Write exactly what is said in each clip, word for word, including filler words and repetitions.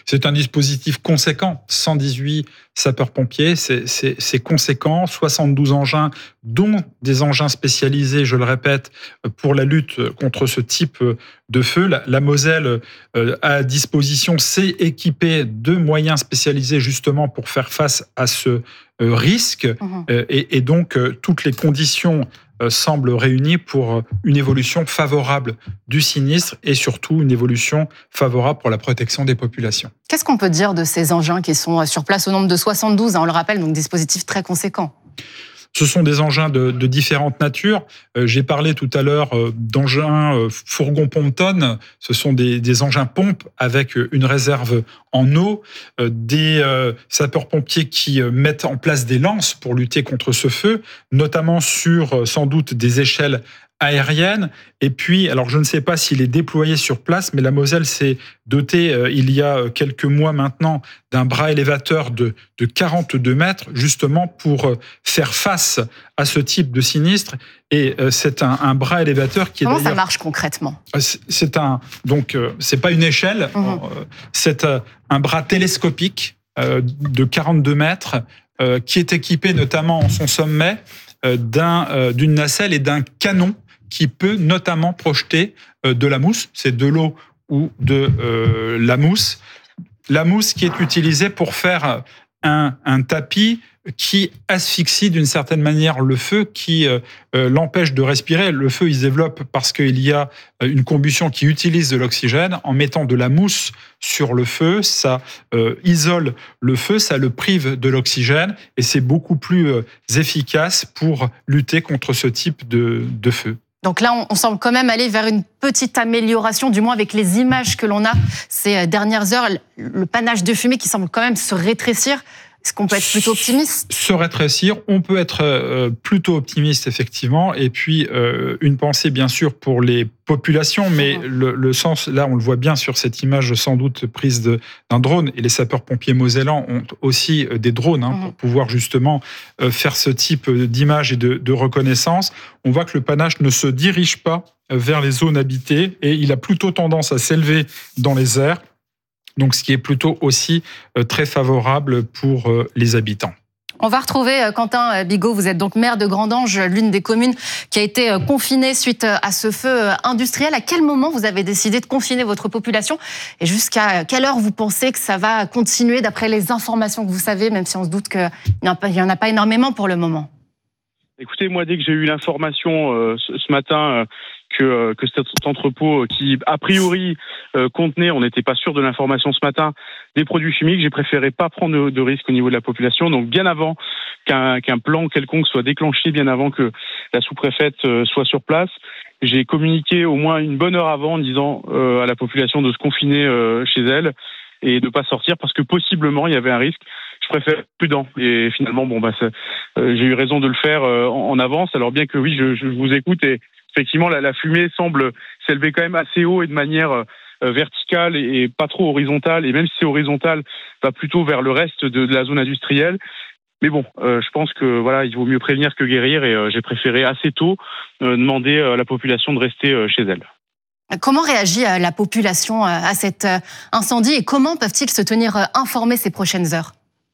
c'est un dispositif conséquent, cent dix-huit sapeurs-pompiers, c'est, c'est, c'est conséquent, soixante-douze engins, dont des engins spécialisés, je le répète, pour la lutte contre ce type de feu. La, la Moselle euh, a à disposition, s'est équipée de moyens spécialisés justement pour faire face à ce euh, risque, mmh. euh, et, et donc euh, toutes les conditions euh, semblent réunies pour une évolution favorable du sinistre et surtout une évolution favorable pour la protection des populations. Qu'est-ce qu'on peut dire de ces engins qui sont sur place au nombre de soixante-douze, hein, on le rappelle, donc dispositif très conséquent? Ce sont des engins de, de différentes natures. Euh, j'ai parlé tout à l'heure euh, d'engins euh, fourgons pompe-tonnes. Ce sont des, des engins pompes avec une réserve en eau, euh, des euh, sapeurs-pompiers qui euh, mettent en place des lances pour lutter contre ce feu, notamment sur euh, sans doute des échelles aérienne. Et puis, alors je ne sais pas s'il est déployé sur place, mais la Moselle s'est dotée euh, il y a quelques mois maintenant d'un bras élévateur de, de quarante-deux mètres, justement pour euh, faire face à ce type de sinistre. Et euh, c'est un, un bras élévateur qui est Comment d'ailleurs... ça marche concrètement? C'est un... Donc, euh, c'est pas une échelle, mmh. euh, c'est euh, un bras télescopique euh, de quarante-deux mètres euh, qui est équipé notamment en son sommet euh, d'un, euh, d'une nacelle et d'un canon qui peut notamment projeter de la mousse, c'est de l'eau ou de euh, la mousse. La mousse qui est utilisée pour faire un, un tapis qui asphyxie d'une certaine manière le feu, qui euh, l'empêche de respirer. Le feu, il se développe parce qu'il y a une combustion qui utilise de l'oxygène. En mettant de la mousse sur le feu, ça euh, isole le feu, ça le prive de l'oxygène et c'est beaucoup plus euh, efficace pour lutter contre ce type de, de feu. Donc là, on semble quand même aller vers une petite amélioration, du moins avec les images que l'on a ces dernières heures. Le panache de fumée qui semble quand même se rétrécir. Est-ce qu'on peut être plutôt optimiste? Se rétrécir, on peut être euh, plutôt optimiste, effectivement. Et puis, euh, une pensée, bien sûr, pour les populations. Mais mmh. le, le sens, là, on le voit bien sur cette image, sans doute prise de, d'un drone. Et les sapeurs-pompiers mosellans ont aussi des drones hein, mmh. pour pouvoir justement euh, faire ce type d'image et de, de reconnaissance. On voit que le panache ne se dirige pas vers les zones habitées et il a plutôt tendance à s'élever dans les airs. Donc, ce qui est plutôt aussi très favorable pour les habitants. On va retrouver Quentin Bigot, vous êtes donc maire de Grandange, l'une des communes qui a été confinée suite à ce feu industriel. À quel moment vous avez décidé de confiner votre population et jusqu'à quelle heure vous pensez que ça va continuer d'après les informations que vous savez, même si on se doute qu'il n'y en a pas énormément pour le moment? Écoutez, moi, dès que j'ai eu l'information euh, ce, ce matin euh, que, euh, que cet entrepôt qui, a priori, euh, contenait, on n'était pas sûr de l'information ce matin, des produits chimiques, j'ai préféré pas prendre de, de risque au niveau de la population. Donc, bien avant qu'un, qu'un plan quelconque soit déclenché, bien avant que la sous-préfète euh, soit sur place, j'ai communiqué au moins une bonne heure avant en disant euh, à la population de se confiner euh, chez elle et de pas sortir parce que possiblement il y avait un risque. Je préfère être prudent et finalement bon bah euh, j'ai eu raison de le faire euh, en, en avance. Alors bien que oui, je, je vous écoute et effectivement la, la fumée semble s'élever quand même assez haut et de manière euh, verticale et, et pas trop horizontale. Et même si c'est horizontal, va plutôt vers le reste de, de la zone industrielle. Mais bon, euh, je pense que voilà, il vaut mieux prévenir que guérir et euh, j'ai préféré assez tôt euh, demander à la population de rester euh, chez elle. Comment réagit la population à cet incendie et comment peuvent-ils se tenir informés ces prochaines heures?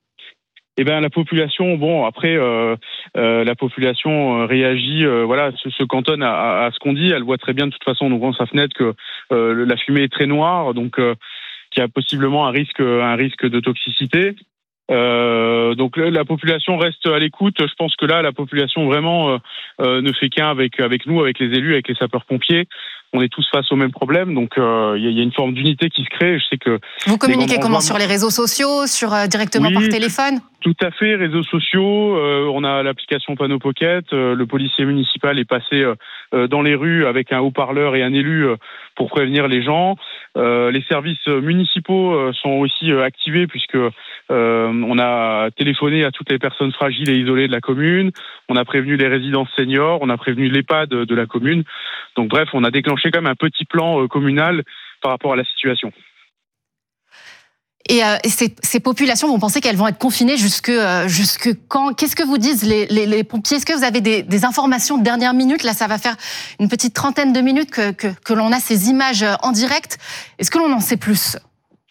Eh ben la population, bon après euh, euh, la population réagit, euh, voilà, se, se cantonne à, à, à ce qu'on dit. Elle voit très bien de toute façon devant sa fenêtre que euh, la fumée est très noire, donc euh, qu'il y a possiblement un risque, un risque de toxicité. Euh, donc la population reste à l'écoute. Je pense que là, la population vraiment euh, euh, ne fait qu'un avec avec nous, avec les élus, avec les sapeurs-pompiers. On est tous face au même problème, donc il euh, y, y a une forme d'unité qui se crée. Je sais que vous communiquez comment sur les réseaux sociaux, sur euh, directement oui, par téléphone? Tout à fait, réseaux sociaux. Euh, on a l'application Panneau Pocket. Euh, le policier municipal est passé euh, dans les rues avec un haut-parleur et un élu euh, pour prévenir les gens. Euh, les services municipaux euh, sont aussi euh, activés puisque euh, on a téléphoné à toutes les personnes fragiles et isolées de la commune. On a prévenu les résidences seniors. On a prévenu l'EHPAD de, de la commune. Donc bref, on a déclenché quand même un petit plan euh, communal par rapport à la situation. Et, euh, et ces, ces populations, vous pensez qu'elles vont être confinées jusque, euh, jusque quand? Qu'est-ce que vous disent les, les, les pompiers? Est-ce que vous avez des, des informations de dernière minute? Là, ça va faire une petite trentaine de minutes que, que, que l'on a ces images en direct. Est-ce que l'on en sait plus?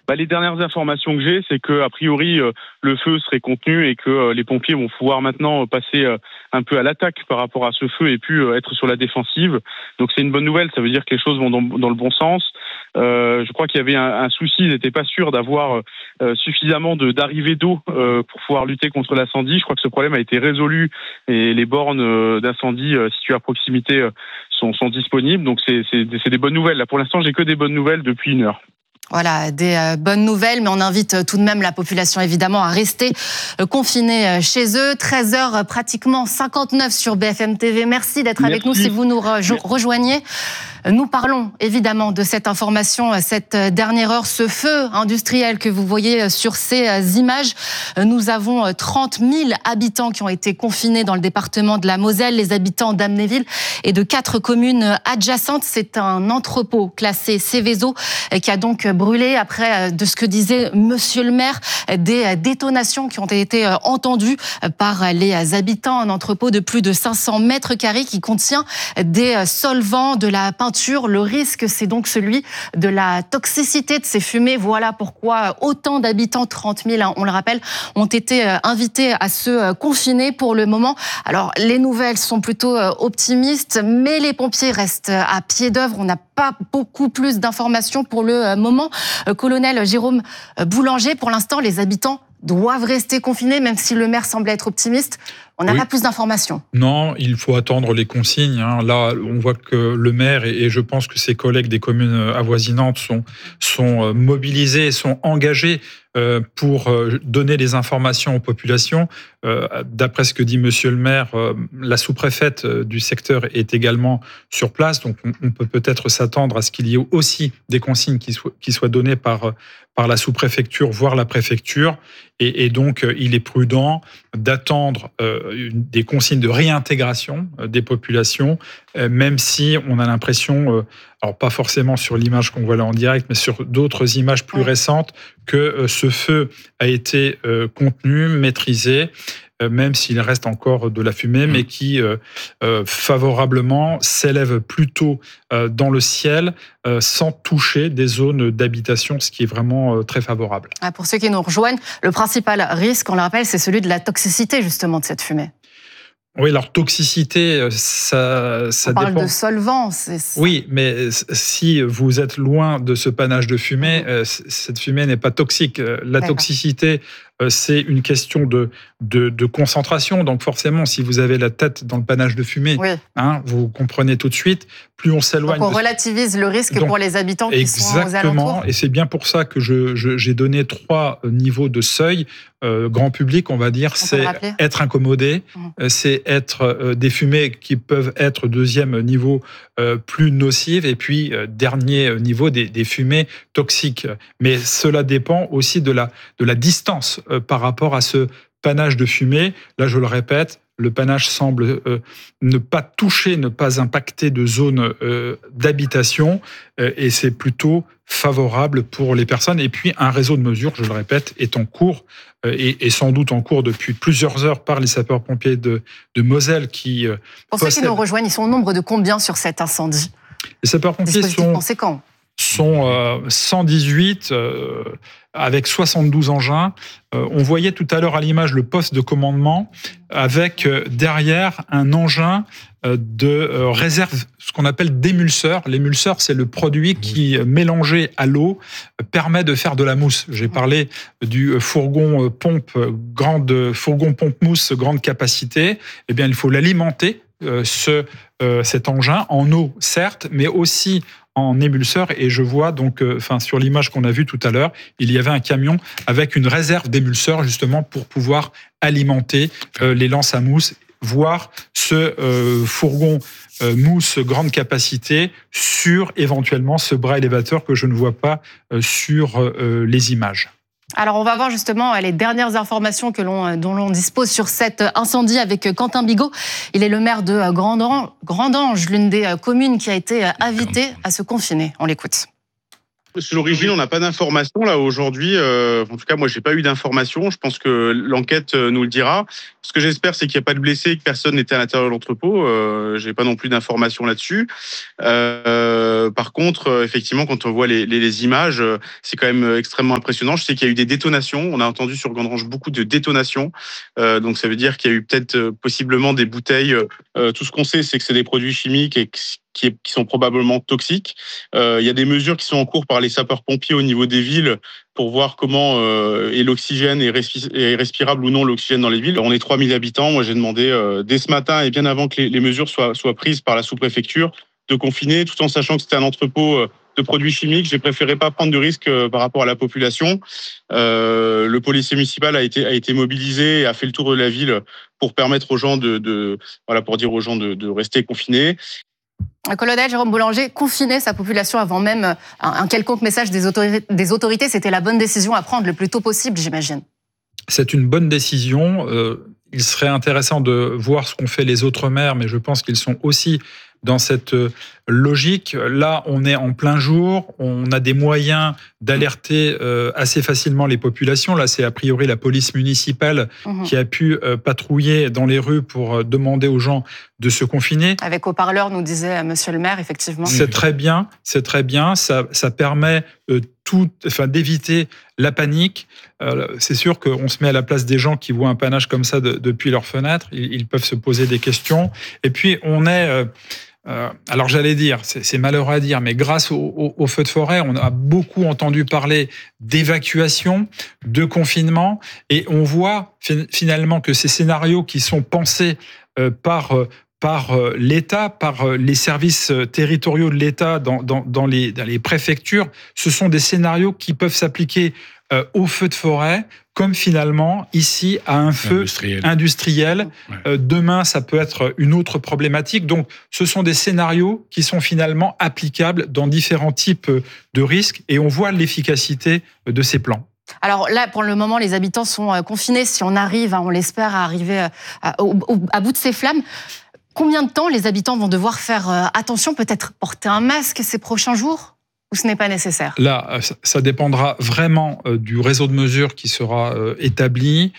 Bah, les dernières informations que j'ai, c'est que a priori euh, le feu serait contenu et que euh, les pompiers vont pouvoir maintenant euh, passer euh, un peu à l'attaque par rapport à ce feu et puis euh, être sur la défensive. Donc c'est une bonne nouvelle, ça veut dire que les choses vont dans, dans le bon sens. Euh, je crois qu'il y avait un, un souci, ils n'étaient pas sûrs d'avoir euh, suffisamment de, d'arrivée d'eau euh, pour pouvoir lutter contre l'incendie. Je crois que ce problème a été résolu et les bornes euh, d'incendie euh, situées à proximité euh, sont, sont disponibles. Donc c'est, c'est, c'est des bonnes nouvelles. Là, pour l'instant, j'ai que des bonnes nouvelles depuis une heure. Voilà, des euh, bonnes nouvelles, mais on invite euh, tout de même la population évidemment à rester euh, confinée euh, chez eux. treize heures pratiquement cinquante-neuf sur B F M T V. Merci d'être Merci. avec nous si vous nous rejo- rejoignez. Nous parlons évidemment de cette information, cette dernière heure, ce feu industriel que vous voyez sur ces images. Nous avons trente mille habitants qui ont été confinés dans le département de la Moselle, les habitants d'Amnéville et de quatre communes adjacentes. C'est un entrepôt classé Seveso qui a donc brûlé après, de ce que disait monsieur le maire, des détonations qui ont été entendues par les habitants. Un entrepôt de plus de cinq cents mètres carrés qui contient des solvants, de la peinture. Le risque, c'est donc celui de la toxicité de ces fumées. Voilà pourquoi autant d'habitants, trente mille, on le rappelle, ont été invités à se confiner pour le moment. Alors, les nouvelles sont plutôt optimistes, mais les pompiers restent à pied d'œuvre. On n'a pas beaucoup plus d'informations pour le moment. Colonel Jérôme Boulanger, pour l'instant, les habitants doivent rester confinés, même si le maire semble être optimiste. On n'a oui. pas plus d'informations. Non, il faut attendre les consignes. Hein. Là, on voit que le maire et, et je pense que ses collègues des communes avoisinantes sont, sont mobilisés, sont engagés euh, pour euh, donner les informations aux populations. Euh, d'après ce que dit monsieur le maire, euh, la sous-préfète du secteur est également sur place. Donc, on, on peut peut-être s'attendre à ce qu'il y ait aussi des consignes qui soient, qui soient données par, par la sous-préfecture, voire la préfecture. Et, et donc, il est prudent d'attendre euh, des consignes de réintégration des populations, même si on a l'impression, alors pas forcément sur l'image qu'on voit là en direct, mais sur d'autres images plus ouais. récentes, que ce feu a été contenu, maîtrisé, même s'il reste encore de la fumée, mmh. mais qui euh, euh, favorablement s'élève plutôt euh, dans le ciel euh, sans toucher des zones d'habitation, ce qui est vraiment euh, très favorable. Ah, pour ceux qui nous rejoignent, le principal risque, on le rappelle, c'est celui de la toxicité justement de cette fumée. Oui, alors toxicité, ça, ça On parle dépend. de solvants. C'est... Oui, mais si vous êtes loin de ce panache de fumée, mmh. cette fumée n'est pas toxique. La D'accord. toxicité, c'est une question de, de, de concentration. Donc forcément, si vous avez la tête dans le panache de fumée, oui. hein, vous comprenez tout de suite, plus on s'éloigne... Donc on de... relativise le risque Donc, pour les habitants qui sont aux alentours. Exactement, et c'est bien pour ça que je, je, j'ai donné trois niveaux de seuil. Euh, grand public, on va dire, on c'est être incommodé, mmh. c'est être euh, des fumées qui peuvent être deuxième niveau euh, plus nocives, et puis euh, dernier niveau des, des fumées toxiques. Mais cela dépend aussi de la, de la distance euh, par rapport à ce panache de fumée. Là, je le répète, le panache semble euh, ne pas toucher, ne pas impacter de zone euh, d'habitation, euh, et c'est plutôt favorable pour les personnes. Et puis, un réseau de mesures, je le répète, est en cours, euh, et, et sans doute en cours depuis plusieurs heures par les sapeurs-pompiers de, de Moselle qui euh, Pour possèdent... ceux qui nous rejoignent, ils sont au nombre de combien sur cet incendie ? Les sapeurs-pompiers sont... conséquents. sont euh, cent dix-huit euh, avec soixante-douze engins. Euh, on voyait tout à l'heure à l'image le poste de commandement avec euh, derrière un engin euh, de euh, réserve, ce qu'on appelle d'émulseur. L'émulseur, c'est le produit qui, mélangé à l'eau, permet de faire de la mousse. J'ai parlé du fourgon pompe, grande, fourgon pompe mousse, grande capacité. Eh bien, il faut l'alimenter, euh, ce, euh, cet engin, en eau, certes, mais aussi en émulseur, et je vois donc, euh, enfin sur l'image qu'on a vue tout à l'heure, il y avait un camion avec une réserve d'émulseur justement pour pouvoir alimenter euh, les lances à mousse, voire ce euh, fourgon euh, mousse grande capacité sur éventuellement ce bras élévateur que je ne vois pas euh, sur euh, les images. Alors, on va voir justement les dernières informations que l'on, dont l'on dispose sur cet incendie avec Quentin Bigot. Il est le maire de Grandange, Grandange, l'une des communes qui a été invitée à se confiner. On l'écoute. Sur l'origine, on n'a pas d'informations là aujourd'hui. Euh, en tout cas, moi, j'ai pas eu d'informations. Je pense que l'enquête nous le dira. Ce que j'espère, c'est qu'il n'y a pas de blessés, que personne n'était à l'intérieur de l'entrepôt. Euh, j'ai pas non plus d'informations là-dessus. Euh, par contre, effectivement, quand on voit les, les, les images, c'est quand même extrêmement impressionnant. Je sais qu'il y a eu des détonations. On a entendu sur Gandrange beaucoup de détonations. Euh, donc, ça veut dire qu'il y a eu peut-être possiblement des bouteilles. Euh, tout ce qu'on sait, c'est que c'est des produits chimiques et que qui sont probablement toxiques. Euh, il y a des mesures qui sont en cours par les sapeurs-pompiers au niveau des villes pour voir comment euh, est l'oxygène est, respi- est respirable ou non l'oxygène dans les villes. On est trois mille habitants. Moi, j'ai demandé euh, dès ce matin et bien avant que les, les mesures soient, soient prises par la sous-préfecture de confiner, tout en sachant que c'était un entrepôt de produits chimiques. J'ai préféré pas prendre de risques euh, par rapport à la population. Euh, le policier municipal a été, a été mobilisé et a fait le tour de la ville pour permettre aux gens de, de voilà, pour dire aux gens de, de rester confinés. Le colonel Jérôme Boulanger, confiner sa population avant même un, un quelconque message des autorités, des autorités, c'était la bonne décision à prendre le plus tôt possible, j'imagine. C'est une bonne décision. Euh, il serait intéressant de voir ce qu'ont fait les autres maires, mais je pense qu'ils sont aussi dans cette logique. Là, on est en plein jour, on a des moyens d'alerter euh, assez facilement les populations. Là, c'est a priori la police municipale mmh. qui a pu euh, patrouiller dans les rues pour demander aux gens de se confiner. Avec haut-parleur, nous disait monsieur le maire, effectivement. C'est très bien, c'est très bien. Ça, ça permet euh, tout, enfin, d'éviter la panique. Euh, c'est sûr qu'on se met à la place des gens qui voient un panache comme ça de, depuis leur fenêtre. Ils, ils peuvent se poser des questions. Et puis, on est... Euh, Euh, alors j'allais dire, c'est, c'est malheureux à dire, mais grâce au, au, au feu de forêt, on a beaucoup entendu parler d'évacuation, de confinement, et on voit finalement que ces scénarios qui sont pensés euh, par euh, par l'État, par les services territoriaux de l'État dans, dans, dans, les, dans les préfectures, ce sont des scénarios qui peuvent s'appliquer euh, au feu de forêt, comme finalement ici à un feu industriel. industriel. Ouais. Euh, demain, ça peut être une autre problématique. Donc, ce sont des scénarios qui sont finalement applicables dans différents types de risques, et on voit l'efficacité de ces plans. Alors là, pour le moment, les habitants sont confinés. Si on arrive, on l'espère, à arriver à, au, au, à bout de ces flammes, combien de temps les habitants vont devoir faire attention, peut-être porter un masque ces prochains jours, ou ce n'est pas nécessaire? Là, ça dépendra vraiment du réseau de mesures qui sera établi,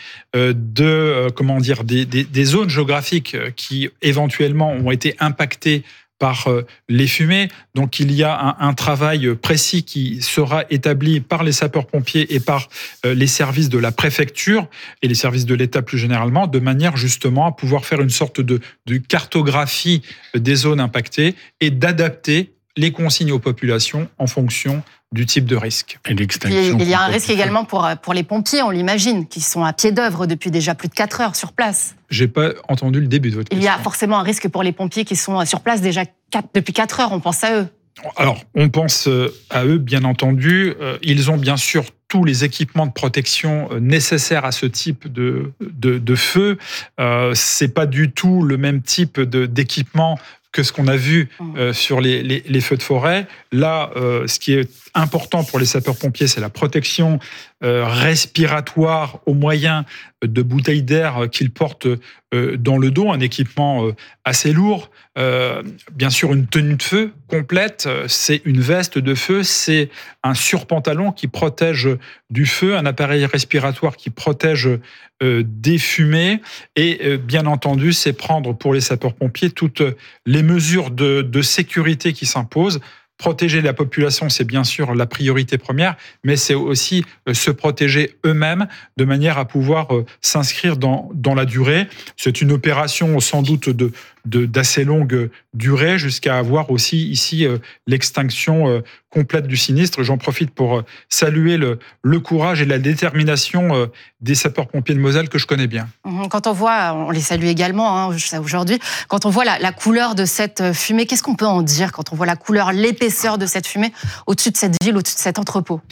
de comment dire des, des, des zones géographiques qui éventuellement ont été impactées par les fumées. Donc, il y a un, un travail précis qui sera établi par les sapeurs-pompiers et par les services de la préfecture et les services de l'État plus généralement, de manière justement à pouvoir faire une sorte de, de cartographie des zones impactées et d'adapter les consignes aux populations en fonction du type de risque. Et l'extinction. Il y a un risque également pour, pour les pompiers, on l'imagine, qui sont à pied d'œuvre depuis déjà plus de quatre heures sur place. J'ai pas entendu le début de votre question. Il y a forcément un risque pour les pompiers qui sont sur place déjà quatre, depuis quatre heures, on pense à eux. Alors, on pense à eux, bien entendu. Ils ont bien sûr tous les équipements de protection nécessaires à ce type de, de, de feu. Euh, c'est pas du tout le même type de, d'équipement que ce qu'on a vu euh, sur les, les, les feux de forêt. Là, euh, ce qui est important pour les sapeurs-pompiers, c'est la protection euh, respiratoire au moyen de bouteilles d'air qu'ils portent euh, dans le dos, un équipement euh, assez lourd. Euh, bien sûr, une tenue de feu complète, c'est une veste de feu, c'est un surpantalon qui protège du feu, un appareil respiratoire qui protège euh, des fumées, et euh, bien entendu, c'est prendre pour les sapeurs-pompiers toutes les mesures de, de sécurité qui s'imposent. Protéger la population, c'est bien sûr la priorité première, mais c'est aussi se protéger eux-mêmes de manière à pouvoir s'inscrire dans, dans la durée. C'est une opération sans doute de, de, d'assez longue durée, jusqu'à avoir aussi ici l'extinction complète du sinistre. J'en profite pour saluer le, le courage et la détermination des sapeurs-pompiers de Moselle que je connais bien. Quand on voit, on les salue également hein, aujourd'hui, quand on voit la, la couleur de cette fumée, qu'est-ce qu'on peut en dire quand on voit la couleur, l'épaisseur de cette fumée au-dessus de cette ville, au-dessus de cet entrepôt?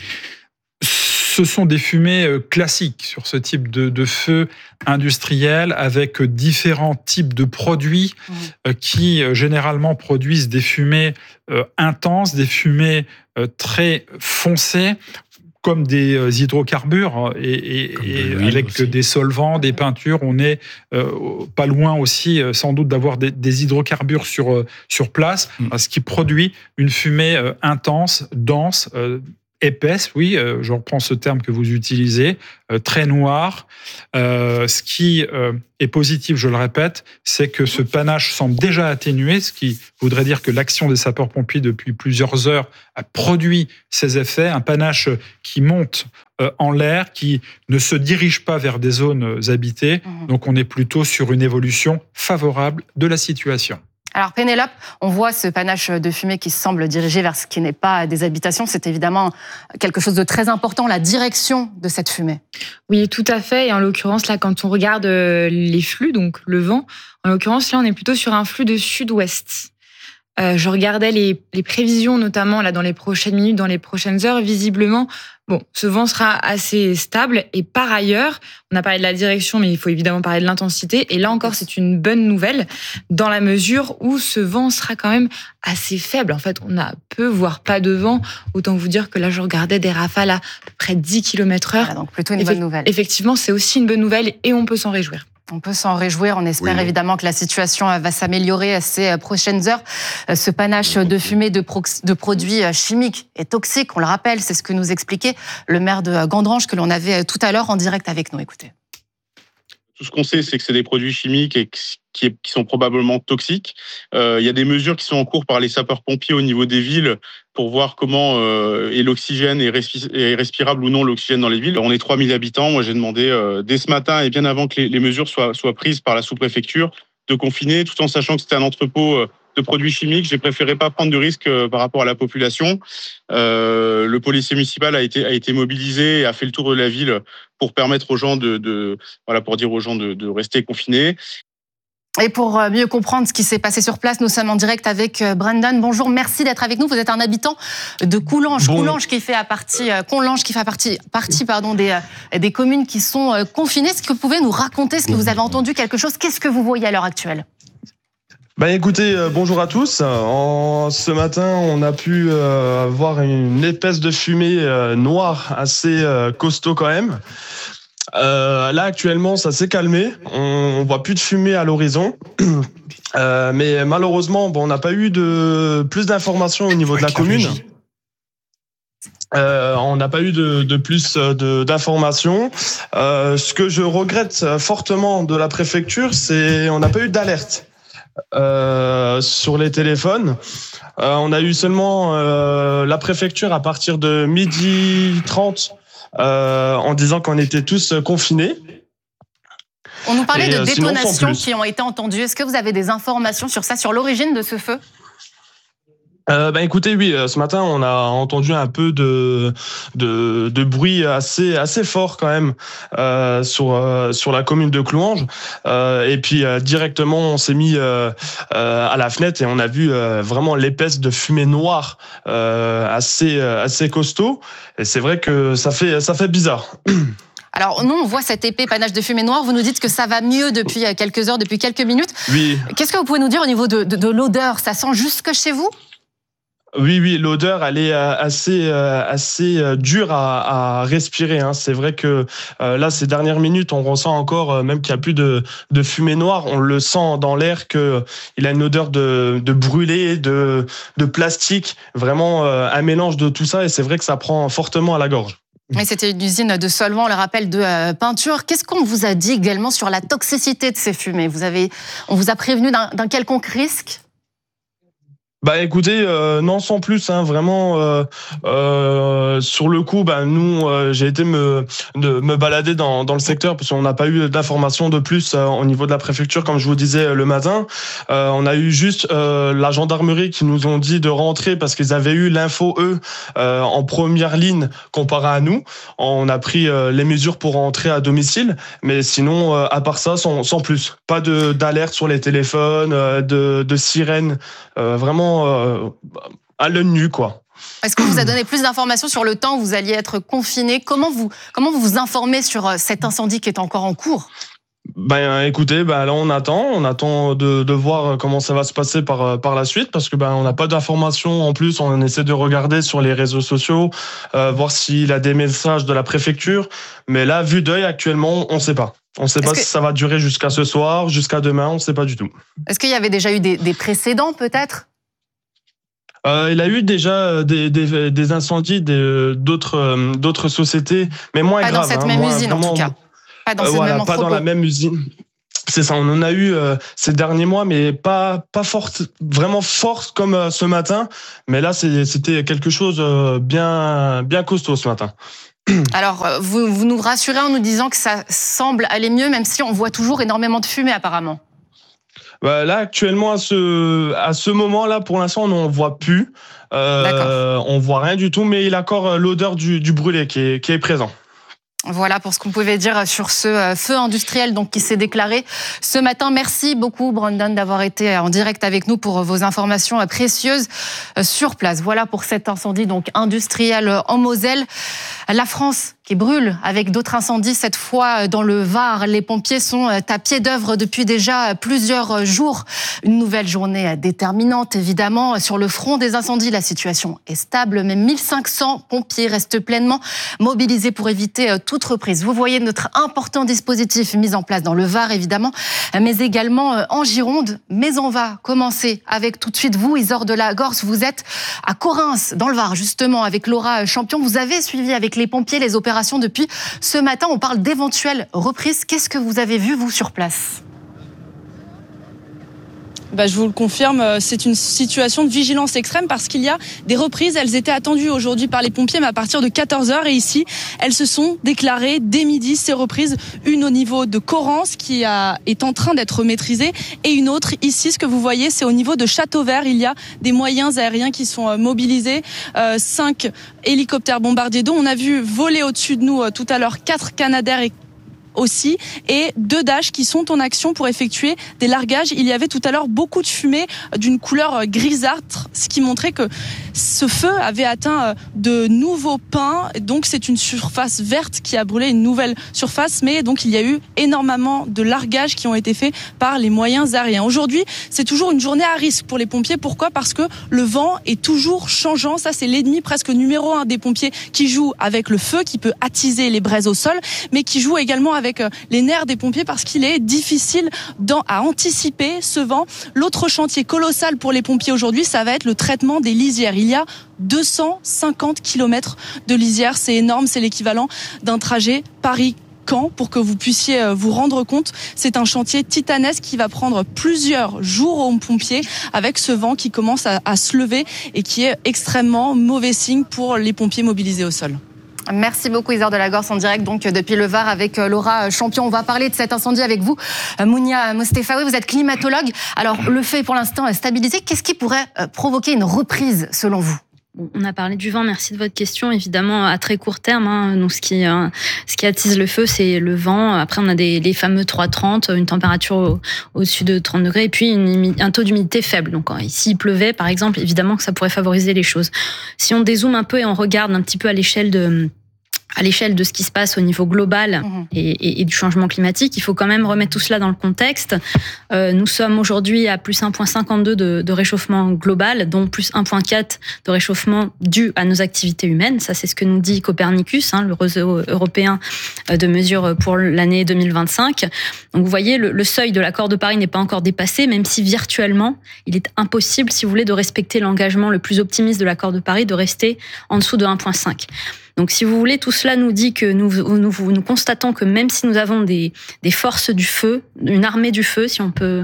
Ce sont des fumées classiques sur ce type de, de feu industriel, avec différents types de produits mmh. qui généralement produisent des fumées intenses, des fumées très foncées. comme des hydrocarbures et, et, et avec aussi. Des solvants, des peintures, on est euh, pas loin aussi sans doute d'avoir des, des hydrocarbures sur, sur place, mmh. ce qui produit une fumée euh, intense, dense, euh, épaisse, oui, euh, je reprends ce terme que vous utilisez, euh, très noir. Euh, ce qui euh, est positif, je le répète, c'est que ce panache semble déjà atténué, ce qui voudrait dire que l'action des sapeurs-pompiers depuis plusieurs heures a produit ses effets. Un panache qui monte euh, en l'air, qui ne se dirige pas vers des zones habitées. Mmh. Donc on est plutôt sur une évolution favorable de la situation. Alors Pénélope, on voit ce panache de fumée qui semble diriger vers ce qui n'est pas des habitations. C'est évidemment quelque chose de très important, la direction de cette fumée. Oui, tout à fait. Et en l'occurrence, là, quand on regarde les flux, donc le vent, en l'occurrence, là, on est plutôt sur un flux de sud-ouest. Euh, je regardais les, les prévisions, notamment là dans les prochaines minutes, dans les prochaines heures. Visiblement, bon, ce vent sera assez stable. Et par ailleurs, on a parlé de la direction, mais il faut évidemment parler de l'intensité. Et là encore, c'est une bonne nouvelle dans la mesure où ce vent sera quand même assez faible. En fait, on a peu, voire pas de vent. Autant vous dire que là, je regardais des rafales à peu près dix kilomètres heure. Voilà, donc plutôt une Effect- bonne nouvelle. Effectivement, c'est aussi une bonne nouvelle et on peut s'en réjouir. On peut s'en réjouir. On espère oui. évidemment que la situation va s'améliorer ces prochaines heures. Ce panache de fumée de, pro- de produits chimiques et toxiques, on le rappelle, c'est ce que nous expliquait le maire de Gandrange que l'on avait tout à l'heure en direct avec nous. Écoutez. Tout ce qu'on sait, c'est que c'est des produits chimiques et qui sont probablement toxiques. Euh, il y a des mesures qui sont en cours par les sapeurs-pompiers au niveau des villes pour voir comment euh, est l'oxygène est, respi- est respirable ou non l'oxygène dans les villes. On est trois mille habitants. Moi, j'ai demandé euh, dès ce matin et bien avant que les, les mesures soient, soient prises par la sous-préfecture de confiner, tout en sachant que c'était un entrepôt euh, de produits chimiques. J'ai préféré pas prendre de risques euh, par rapport à la population. Euh, le policier municipal a été, a été mobilisé et a fait le tour de la ville pour permettre aux gens de, de voilà, pour dire aux gens de, de rester confinés. Et pour mieux comprendre ce qui s'est passé sur place, nous sommes en direct avec Brendan. Bonjour, merci d'être avec nous. Vous êtes un habitant de Coulanges, bon. Coulanges qui fait à partie, Coulanges qui fait partie, partie pardon, des, des communes qui sont confinées. Est-ce que vous pouvez nous raconter ce que vous avez entendu, quelque chose? Qu'est-ce que vous voyez à l'heure actuelle? Bah écoutez, euh, bonjour à tous. En, ce matin, on a pu euh, voir une épaisse de fumée euh, noire assez euh, costaud quand même. Euh, là actuellement, ça s'est calmé. On, on voit plus de fumée à l'horizon. Euh, mais malheureusement, bon, on n'a pas eu de plus d'informations au niveau de la commune. Euh, on n'a pas eu de, de plus de, d'informations. Euh, ce que je regrette fortement de la préfecture, c'est on n'a pas eu d'alerte. Euh, sur les téléphones. Euh, on a eu seulement euh, la préfecture à partir de midi trente euh, en disant qu'on était tous confinés. On nous parlait Et, de détonations qui ont été entendues. Est-ce que vous avez des informations sur ça, sur l'origine de ce feu ? Euh, ben écoutez, oui, ce matin on a entendu un peu de de, de bruit assez assez fort quand même euh, sur euh, sur la commune de Coulanges. Euh, et puis euh, directement on s'est mis euh, euh, à la fenêtre et on a vu euh, vraiment l'épaisse de fumée noire euh, assez assez costaud. Et c'est vrai que ça fait ça fait bizarre. Alors, nous, on voit cet épais panache de fumée noire. Vous nous dites que ça va mieux depuis quelques heures, depuis quelques minutes. Oui. Qu'est-ce que vous pouvez nous dire au niveau de, de, de l'odeur ? Ça sent jusque chez vous ? Oui, oui, l'odeur, elle est assez, assez dure à, à respirer. Hein. C'est vrai que euh, là, ces dernières minutes, on ressent encore, même qu'il n'y a plus de, de fumée noire, on le sent dans l'air qu'il a une odeur de, de brûlé, de, de plastique, vraiment euh, un mélange de tout ça. Et c'est vrai que ça prend fortement à la gorge. Et c'était une usine de solvant, on le rappelle, de euh, peinture. Qu'est-ce qu'on vous a dit également sur la toxicité de ces fumées ? Vous avez, on vous a prévenu d'un, d'un quelconque risque ? Bah écoutez, euh, non sans plus, hein, vraiment euh, euh, sur le coup, bah nous, euh, j'ai été me de, me balader dans dans le secteur parce qu'on n'a pas eu d'informations de plus euh, au niveau de la préfecture, comme je vous disais le matin. Euh, on a eu juste euh, la gendarmerie qui nous ont dit de rentrer parce qu'ils avaient eu l'info eux euh, en première ligne comparé à nous. On a pris euh, les mesures pour rentrer à domicile, mais sinon euh, à part ça, sans sans plus, pas de d'alerte sur les téléphones, euh, de de sirènes, euh, vraiment. Euh, à l'œil nu, quoi. Est-ce qu'on vous a donné plus d'informations sur le temps où vous alliez être confiné ? Comment vous, comment vous vous informez sur cet incendie qui est encore en cours ? Ben écoutez, ben là on attend, on attend de, de voir comment ça va se passer par par la suite parce que ben on n'a pas d'informations en plus, on essaie de regarder sur les réseaux sociaux, euh, voir s'il a des messages de la préfecture, mais là vu d'œil actuellement on ne sait pas. On ne sait pas que... si ça va durer jusqu'à ce soir, jusqu'à demain, on ne sait pas du tout. Est-ce qu'il y avait déjà eu des, des précédents peut-être ? Euh, il a eu déjà des, des, des incendies de, d'autres, d'autres sociétés, mais moins pas graves. Pas dans cette hein, même moi, usine vraiment, en tout cas. Pas dans, euh, voilà, même pas dans la même usine. C'est ça, on en a eu euh, ces derniers mois, mais pas pas forte, vraiment forte comme euh, ce matin. Mais là, c'est, c'était quelque chose euh, bien bien costaud ce matin. Alors, vous, vous nous rassurez en nous disant que ça semble aller mieux, même si on voit toujours énormément de fumée apparemment. Bah là, actuellement, à ce à ce moment-là, pour l'instant, on n'en voit plus. Euh, on voit rien du tout, mais il a encore l'odeur du, du brûlé qui est qui est présent. Voilà pour ce qu'on pouvait dire sur ce feu industriel donc qui s'est déclaré ce matin. Merci beaucoup Brandon d'avoir été en direct avec nous pour vos informations précieuses sur place. Voilà pour cet incendie donc industriel en Moselle. La France qui brûle avec d'autres incendies, cette fois dans le Var. Les pompiers sont à pied d'œuvre depuis déjà plusieurs jours. Une nouvelle journée déterminante, évidemment. Sur le front des incendies, la situation est stable. Même mille cinq cents pompiers restent pleinement mobilisés pour éviter toute reprise. Vous voyez notre important dispositif mis en place dans le Var, évidemment, mais également en Gironde. Mais on va commencer avec tout de suite vous, Isor de la Gorce. Vous êtes à Correns, dans le Var, justement, avec Laura Champion. Vous avez suivi avec les pompiers les opérations depuis ce matin. On parle d'éventuelles reprises. Qu'est-ce que vous avez vu, vous, sur place ? Bah, je vous le confirme, c'est une situation de vigilance extrême parce qu'il y a des reprises. Elles étaient attendues aujourd'hui par les pompiers, mais à partir de quatorze heures. Et ici, elles se sont déclarées dès midi, ces reprises. Une au niveau de Correns, qui a, est en train d'être maîtrisée. Et une autre ici, ce que vous voyez, c'est au niveau de Châteauvert. Il y a des moyens aériens qui sont mobilisés. Euh, cinq hélicoptères bombardiers d'eau. On a vu voler au-dessus de nous euh, tout à l'heure quatre Canadair et aussi, et deux Dash qui sont en action pour effectuer des largages. Il y avait tout à l'heure beaucoup de fumée d'une couleur grisâtre, ce qui montrait que ce feu avait atteint de nouveaux pins. Donc c'est une surface verte qui a brûlé, une nouvelle surface, mais donc il y a eu énormément de largages qui ont été faits par les moyens aériens. Aujourd'hui, c'est toujours une journée à risque pour les pompiers. Pourquoi ? Parce que le vent est toujours changeant. Ça, c'est l'ennemi presque numéro un des pompiers qui joue avec le feu, qui peut attiser les braises au sol, mais qui joue également avec les nerfs des pompiers parce qu'il est difficile à anticiper ce vent. L'autre chantier colossal pour les pompiers aujourd'hui, ça va être le traitement des lisières. Il y a deux cent cinquante kilomètres de lisières, c'est énorme, c'est l'équivalent d'un trajet Paris-Caen pour que vous puissiez vous rendre compte. C'est un chantier titanesque qui va prendre plusieurs jours aux pompiers avec ce vent qui commence à, à se lever et qui est extrêmement mauvais signe pour les pompiers mobilisés au sol. Merci beaucoup Isor de la Gorce en direct donc depuis le Var avec Laura Champion. On va parler de cet incendie avec vous, Mounia Mostefaoui. Vous êtes climatologue. Alors le feu est pour l'instant stabilisé. Qu'est-ce qui pourrait provoquer une reprise selon vous ? On a parlé du vent, merci de votre question. Évidemment, à très court terme, hein, donc ce qui, euh, ce qui attise le feu, c'est le vent. Après, on a des, les fameux trois trente, une température au, au-dessus de trente degrés, et puis une, un taux d'humidité faible. Donc, s'il pleuvait, par exemple, évidemment que ça pourrait favoriser les choses. Si on dézoome un peu et on regarde un petit peu à l'échelle de... à l'échelle de ce qui se passe au niveau global et, et, et du changement climatique, il faut quand même remettre tout cela dans le contexte. Euh, nous sommes aujourd'hui à plus un virgule cinquante-deux de, de réchauffement global, dont plus un virgule quatre de réchauffement dû à nos activités humaines. Ça, c'est ce que nous dit Copernicus, hein, le réseau européen de mesures pour l'année deux mille vingt-cinq. Donc, vous voyez, le, le seuil de l'accord de Paris n'est pas encore dépassé, même si virtuellement, il est impossible, si vous voulez, de respecter l'engagement le plus optimiste de l'accord de Paris, de rester en dessous de un virgule cinq. Donc, si vous voulez, tout cela nous dit que nous, nous, nous constatons que même si nous avons des, des forces du feu, une armée du feu, si on peut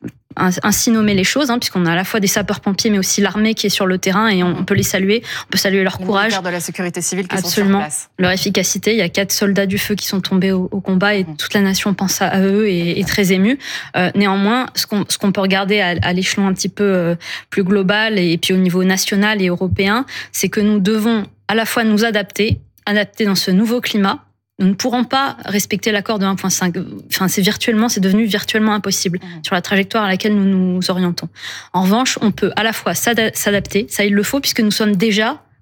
ainsi nommer les choses, hein, puisqu'on a à la fois des sapeurs-pompiers, mais aussi l'armée qui est sur le terrain, et on peut les saluer, on peut saluer leur les courage. Les de la sécurité civile qui Absolument. sont sur place. Leur efficacité. Il y a quatre soldats du feu qui sont tombés au, au combat, et toute la nation pense à eux et est très émue. Euh, néanmoins, ce qu'on, ce qu'on peut regarder à, à l'échelon un petit peu euh, plus global, et puis au niveau national et européen, c'est que nous devons à la fois nous adapter, adapter dans ce nouveau climat. Nous ne pourrons pas respecter l'accord de un virgule cinq. Enfin, c'est virtuellement, c'est devenu virtuellement impossible mmh. sur la trajectoire à laquelle nous nous orientons. En revanche, on peut à la fois s'adapter, ça il le faut, puisque nous sommes déjà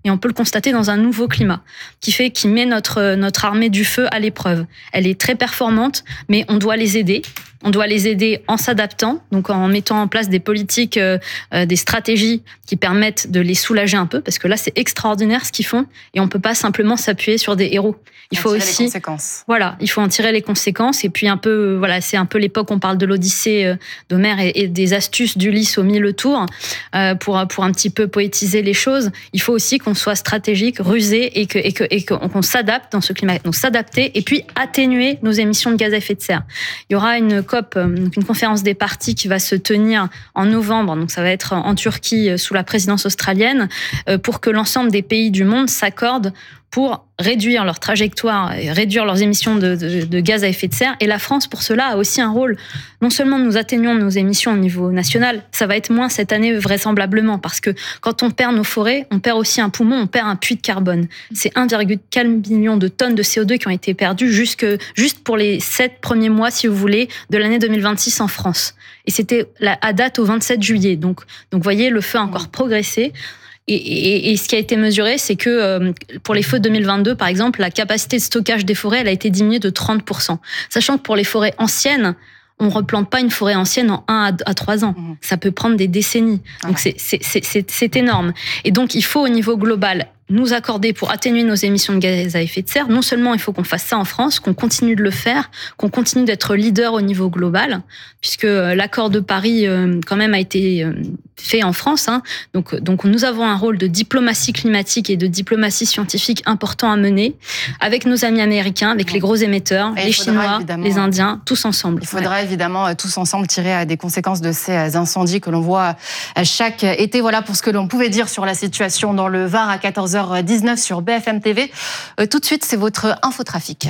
Et on peut le constater dans un nouveau climat qui fait, qui met notre, notre armée du feu à l'épreuve. Elle est très performante, mais on doit les aider. On doit les aider en s'adaptant, donc en mettant en place des politiques, euh, des stratégies qui permettent de les soulager un peu, parce que là, c'est extraordinaire ce qu'ils font, et on peut pas simplement s'appuyer sur des héros. Il faut aussi, les conséquences. Voilà, il faut en tirer les conséquences, et puis un peu, voilà, c'est un peu l'époque où on parle de l'Odyssée d'Homère et, et des astuces d'Ulysse au mille tours, euh, pour pour un petit peu poétiser les choses. Il faut aussi qu'on soit stratégique, rusé, et que et que et qu'on s'adapte dans ce climat, donc s'adapter, et puis atténuer nos émissions de gaz à effet de serre. Il y aura une COP, une conférence des parties qui va se tenir en novembre, donc ça va être en Turquie sous la présidence australienne, pour que l'ensemble des pays du monde s'accordent pour réduire leur trajectoire, et réduire leurs émissions de, de, de gaz à effet de serre. Et la France, pour cela, a aussi un rôle. Non seulement nous atteignons nos émissions au niveau national, ça va être moins cette année vraisemblablement, parce que quand on perd nos forêts, on perd aussi un poumon, on perd un puits de carbone. C'est un virgule quatre million de tonnes de C O deux qui ont été perdues jusque, juste pour les sept premiers mois, si vous voulez, de l'année deux mille vingt-six en France. Et c'était à date au vingt-sept juillet. Donc, donc, vous voyez, le feu a encore progressé. Et, et, et ce qui a été mesuré, c'est que euh, pour les feux de deux mille vingt-deux, par exemple, la capacité de stockage des forêts, elle a été diminuée de trente pour cent. Sachant que pour les forêts anciennes, on replante pas une forêt ancienne en un à trois ans. Mmh. Ça peut prendre des décennies. Donc, c'est, c'est, c'est, c'est, c'est énorme. Et donc, il faut, au niveau global, nous accorder pour atténuer nos émissions de gaz à effet de serre. Non seulement il faut qu'on fasse ça en France, qu'on continue de le faire, qu'on continue d'être leader au niveau global, puisque l'accord de Paris, euh, quand même, a été euh, fait en France. Hein. Donc, donc, nous avons un rôle de diplomatie climatique et de diplomatie scientifique important à mener avec nos amis américains, avec les gros émetteurs, et les Chinois, les Indiens, tous ensemble. Il faudra ouais. évidemment tous ensemble tirer des conséquences de ces incendies que l'on voit chaque été. Voilà pour ce que l'on pouvait dire sur la situation dans le Var à quatorze heures dix-neuf sur B F M T V. Euh, tout de suite, c'est votre infotrafic.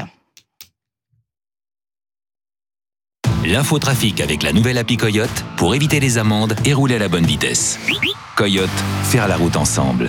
L'infotrafic avec la nouvelle appli Coyote pour éviter les amendes et rouler à la bonne vitesse. Coyote, faire la route ensemble.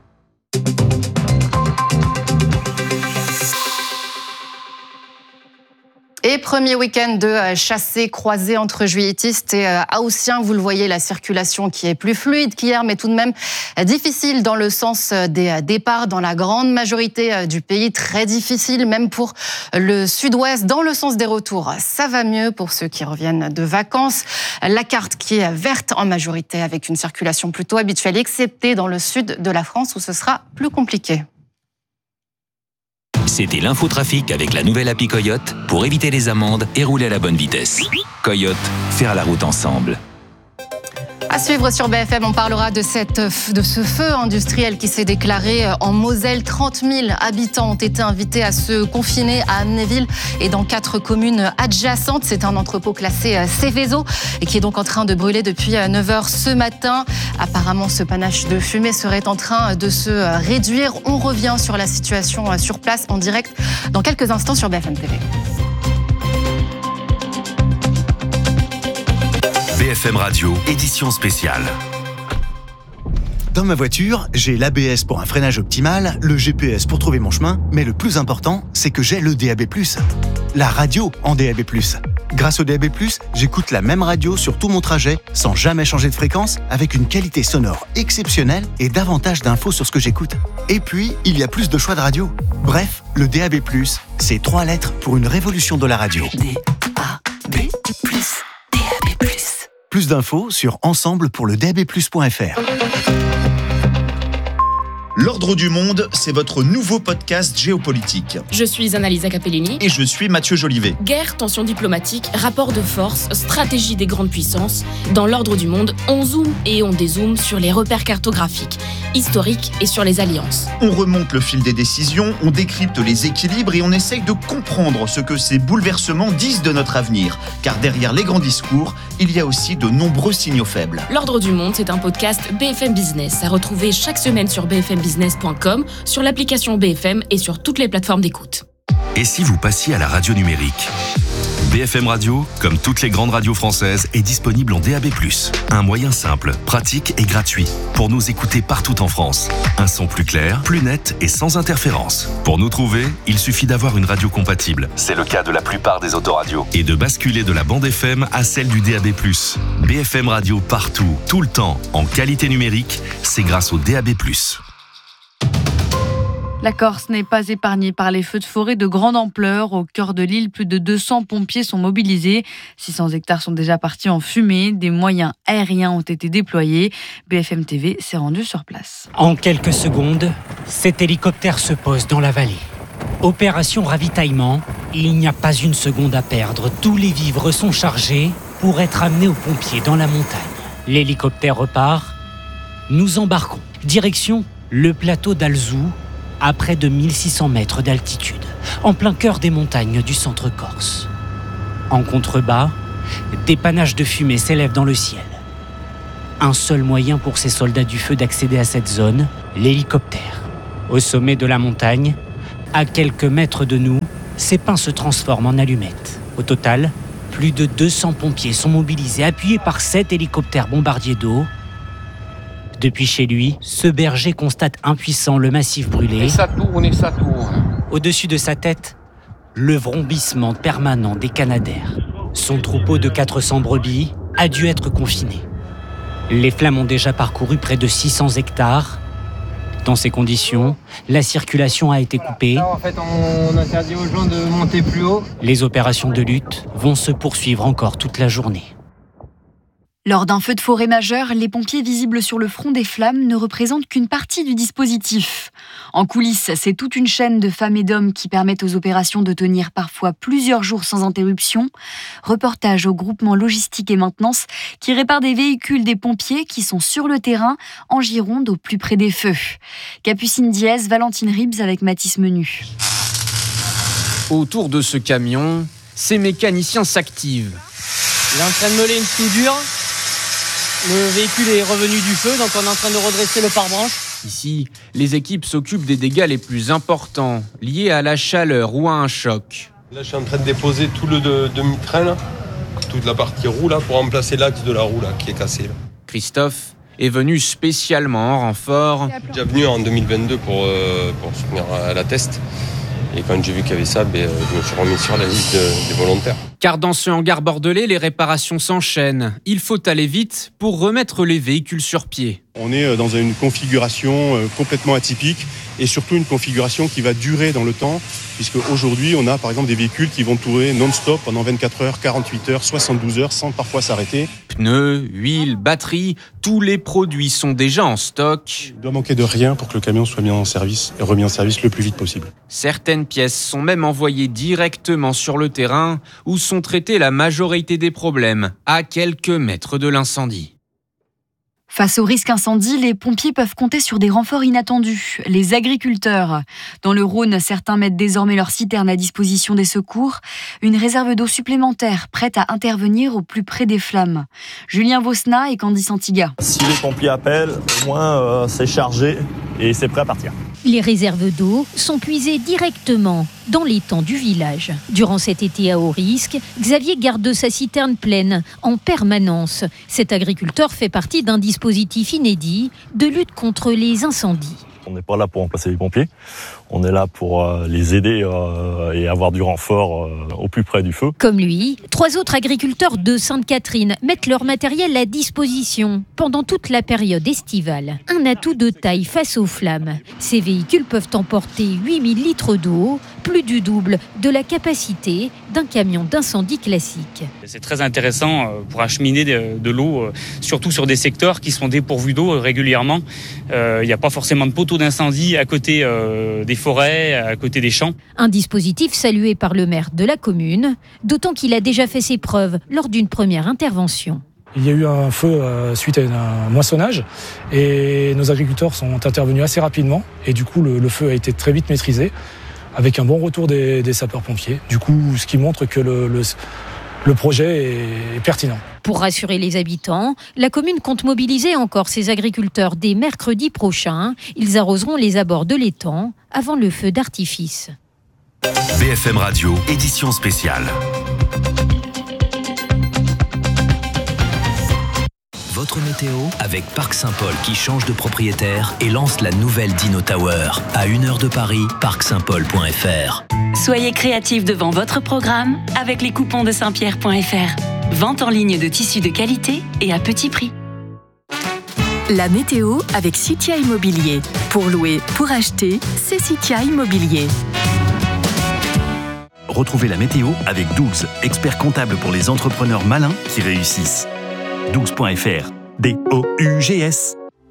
Et premier week-end de chassés-croisés entre juilletistes et haussiens. Vous le voyez, la circulation qui est plus fluide qu'hier, mais tout de même difficile dans le sens des départs dans la grande majorité du pays. Très difficile, même pour le sud-ouest. Dans le sens des retours, ça va mieux pour ceux qui reviennent de vacances. La carte qui est verte en majorité avec une circulation plutôt habituelle, excepté dans le sud de la France où ce sera plus compliqué. C'était l'infotrafic avec la nouvelle appli Coyote pour éviter les amendes et rouler à la bonne vitesse. Coyote, faire la route ensemble. À suivre sur B F M, on parlera de, cette, de ce feu industriel qui s'est déclaré en Moselle. trente mille habitants ont été invités à se confiner à Amnéville et dans quatre communes adjacentes. C'est un entrepôt classé Seveso et qui est donc en train de brûler depuis neuf heures ce matin. Apparemment, ce panache de fumée serait en train de se réduire. On revient sur la situation sur place en direct dans quelques instants sur B F M T V. B F M Radio, édition spéciale. Dans ma voiture, j'ai l'A B S pour un freinage optimal, le G P S pour trouver mon chemin, mais le plus important, c'est que j'ai le D A B plus. La radio en D A B plus. Grâce au D A B plus, j'écoute la même radio sur tout mon trajet, sans jamais changer de fréquence, avec une qualité sonore exceptionnelle et davantage d'infos sur ce que j'écoute. Et puis, il y a plus de choix de radio. Bref, le D A B plus, c'est trois lettres pour une révolution de la radio. D A B plus. D A B plus. Plus d'infos sur ensemble pour le D A B plus point F R. L'Ordre du Monde, c'est votre nouveau podcast géopolitique. Je suis Annalisa Capellini. Et je suis Mathieu Jolivet. Guerre, tensions diplomatiques, rapports de force, stratégie des grandes puissances. Dans l'Ordre du Monde, on zoome et on dézoome sur les repères cartographiques, historiques et sur les alliances. On remonte le fil des décisions, on décrypte les équilibres et on essaye de comprendre ce que ces bouleversements disent de notre avenir. Car derrière les grands discours, il y a aussi de nombreux signaux faibles. L'Ordre du Monde, c'est un podcast B F M Business à retrouver chaque semaine sur b f m business point com, sur l'application B F M et sur toutes les plateformes d'écoute. Et si vous passiez à la radio numérique ? B F M Radio, comme toutes les grandes radios françaises, est disponible en D A B plus. Un moyen simple, pratique et gratuit pour nous écouter partout en France. Un son plus clair, plus net et sans interférence. Pour nous trouver, il suffit d'avoir une radio compatible. C'est le cas de la plupart des autoradios. Et de basculer de la bande F M à celle du D A B plus. B F M Radio partout, tout le temps, en qualité numérique, c'est grâce au D A B plus. La Corse n'est pas épargnée par les feux de forêt de grande ampleur. Au cœur de l'île, plus de deux cents pompiers sont mobilisés. six cents hectares sont déjà partis en fumée. Des moyens aériens ont été déployés. B F M T V s'est rendu sur place. En quelques secondes, cet hélicoptère se pose dans la vallée. Opération ravitaillement, il n'y a pas une seconde à perdre. Tous les vivres sont chargés pour être amenés aux pompiers dans la montagne. L'hélicoptère repart. Nous embarquons. Direction le plateau d'Alzou, à près de mille six cents mètres d'altitude, en plein cœur des montagnes du centre corse. En contrebas, des panaches de fumée s'élèvent dans le ciel. Un seul moyen pour ces soldats du feu d'accéder à cette zone, l'hélicoptère. Au sommet de la montagne, à quelques mètres de nous, ces pins se transforment en allumettes. Au total, plus de deux cents pompiers sont mobilisés, appuyés par sept hélicoptères bombardiers d'eau. Depuis chez lui, ce berger constate impuissant le massif brûlé. Et ça tourne, et ça tourne. Au-dessus de sa tête, le vrombissement permanent des canadaires. Son troupeau de quatre cents brebis a dû être confiné. Les flammes ont déjà parcouru près de six cents hectares. Dans ces conditions, la circulation a été coupée. Là, en fait, on interdit aux gens de monter plus haut. Les opérations de lutte vont se poursuivre encore toute la journée. Lors d'un feu de forêt majeur, les pompiers visibles sur le front des flammes ne représentent qu'une partie du dispositif. En coulisses, c'est toute une chaîne de femmes et d'hommes qui permettent aux opérations de tenir parfois plusieurs jours sans interruption. Reportage au groupement logistique et maintenance qui répare des véhicules des pompiers qui sont sur le terrain en Gironde au plus près des feux. Capucine Diaz, Valentine Ribs avec Mathis Menu. Autour de ce camion, ces mécaniciens s'activent. Il est en train de meuler une soudure. Le véhicule est revenu du feu, donc on est en train de redresser le pare-branche. Ici, les équipes s'occupent des dégâts les plus importants, liés à la chaleur ou à un choc. Là, je suis en train de déposer tout le de, demi-train, là, toute la partie roue, là, pour remplacer l'axe de la roue, là, qui est cassé. Là. Christophe est venu spécialement en renfort. Je suis déjà venu en deux mille vingt-deux pour, euh, pour soutenir à la test. Et quand j'ai vu qu'il y avait ça, ben, je me suis remis sur la liste de, des volontaires. Car dans ce hangar bordelais, les réparations s'enchaînent. Il faut aller vite pour remettre les véhicules sur pied. On est dans une configuration complètement atypique et surtout une configuration qui va durer dans le temps, puisque aujourd'hui on a par exemple des véhicules qui vont tourner non-stop pendant vingt-quatre heures, quarante-huit heures, soixante-douze heures sans parfois s'arrêter. Pneus, huile, batterie, tous les produits sont déjà en stock. Il doit manquer de rien pour que le camion soit mis en service et remis en service le plus vite possible. Certaines pièces sont même envoyées directement sur le terrain où sont traités la majorité des problèmes, à quelques mètres de l'incendie. Face au risque incendie, les pompiers peuvent compter sur des renforts inattendus. Les agriculteurs. Dans le Rhône, certains mettent désormais leurs citernes à disposition des secours. Une réserve d'eau supplémentaire prête à intervenir au plus près des flammes. Julien Vosna et Candice Antiga. Si les pompiers appellent, au moins euh, c'est chargé et c'est prêt à partir. Les réserves d'eau sont puisées directement dans l'étang du village. Durant cet été à haut risque, Xavier garde sa citerne pleine en permanence. Cet agriculteur fait partie d'un dispositif inédit de lutte contre les incendies. On n'est pas là pour remplacer les pompiers, on est là pour euh, les aider euh, et avoir du renfort euh, au plus près du feu. Comme lui, trois autres agriculteurs de Sainte-Catherine mettent leur matériel à disposition pendant toute la période estivale. Un atout de taille face aux flammes. Ces véhicules peuvent emporter huit mille litres d'eau, plus du double de la capacité d'un camion d'incendie classique. C'est très intéressant pour acheminer de, de l'eau, surtout sur des secteurs qui sont dépourvus d'eau régulièrement. Il n'y a pas forcément de poteaux d'incendie à côté euh, des forêts, à côté des champs. Un dispositif salué par le maire de la commune, d'autant qu'il a déjà fait ses preuves lors d'une première intervention. Il y a eu un feu euh, suite à un moissonnage et nos agriculteurs sont intervenus assez rapidement et du coup le, le feu a été très vite maîtrisé avec un bon retour des, des sapeurs-pompiers. Du coup, ce qui montre que le, le, le projet est pertinent. Pour rassurer les habitants, la commune compte mobiliser encore ses agriculteurs dès mercredi prochain. Ils arroseront les abords de l'étang avant le feu d'artifice. B F M Radio, édition spéciale. Votre météo avec Parc Saint-Paul qui change de propriétaire et lance la nouvelle Dino Tower. À une heure de Paris, parc saint paul point f r. Soyez créatifs devant votre programme avec les coupons de saint pierre point f r. Vente en ligne de tissus de qualité et à petit prix. La météo avec Citia Immobilier. Pour louer, pour acheter, c'est Citia Immobilier. Retrouvez la météo avec Dougs, expert comptable pour les entrepreneurs malins qui réussissent. dougs point f r, D O U G S.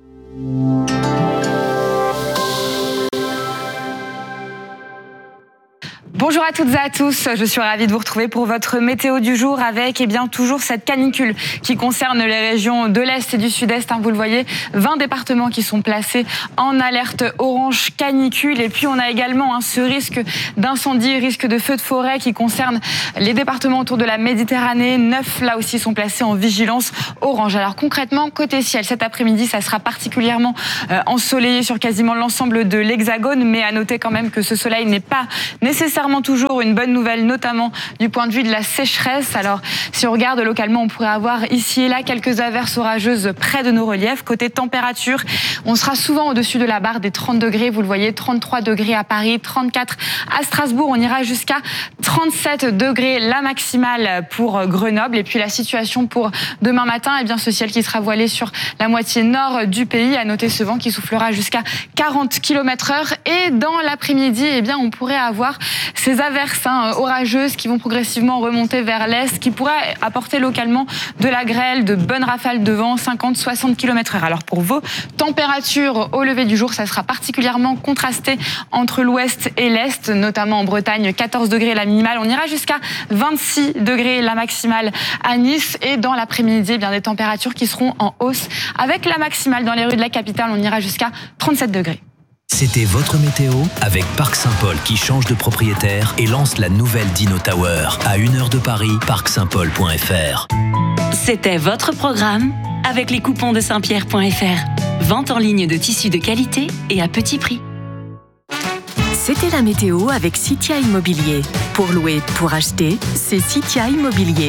Bonjour à toutes et à tous, je suis ravie de vous retrouver pour votre météo du jour avec eh bien, toujours cette canicule qui concerne les régions de l'Est et du Sud-Est. Hein, vous le voyez, vingt départements qui sont placés en alerte orange canicule. Et puis on a également hein, ce risque d'incendie, risque de feu de forêt qui concerne les départements autour de la Méditerranée. Neuf là aussi sont placés en vigilance orange. Alors concrètement, côté ciel, cet après-midi, ça sera particulièrement euh, ensoleillé sur quasiment l'ensemble de l'Hexagone. Mais à noter quand même que ce soleil n'est pas nécessairement toujours une bonne nouvelle, notamment du point de vue de la sécheresse. Alors, si on regarde localement, on pourrait avoir ici et là quelques averses orageuses près de nos reliefs. Côté température, on sera souvent au-dessus de la barre des trente degrés. Vous le voyez, trente-trois degrés à Paris, trente-quatre à Strasbourg. On ira jusqu'à trente-sept degrés, la maximale pour Grenoble. Et puis la situation pour demain matin, eh bien, ce ciel qui sera voilé sur la moitié nord du pays. À noter ce vent qui soufflera jusqu'à quarante kilomètres heure. Et dans l'après-midi, eh bien, on pourrait avoir ces averses hein, orageuses qui vont progressivement remonter vers l'est, qui pourraient apporter localement de la grêle, de bonnes rafales de vent, cinquante à soixante kilomètres heure. Alors pour vos températures au lever du jour, ça sera particulièrement contrasté entre l'ouest et l'est, notamment en Bretagne, quatorze degrés la minimale. On ira jusqu'à vingt-six degrés la maximale à Nice. Et dans l'après-midi, eh bien des températures qui seront en hausse. Avec la maximale dans les rues de la capitale, on ira jusqu'à trente-sept degrés. C'était votre météo avec Parc Saint-Paul qui change de propriétaire et lance la nouvelle Dino Tower à une heure de Paris, parc saint paul point f r. C'était votre programme avec les coupons de saint pierre point f r. Vente en ligne de tissus de qualité et à petit prix. C'était la météo avec Citia Immobilier. Pour louer, pour acheter, c'est Citia Immobilier.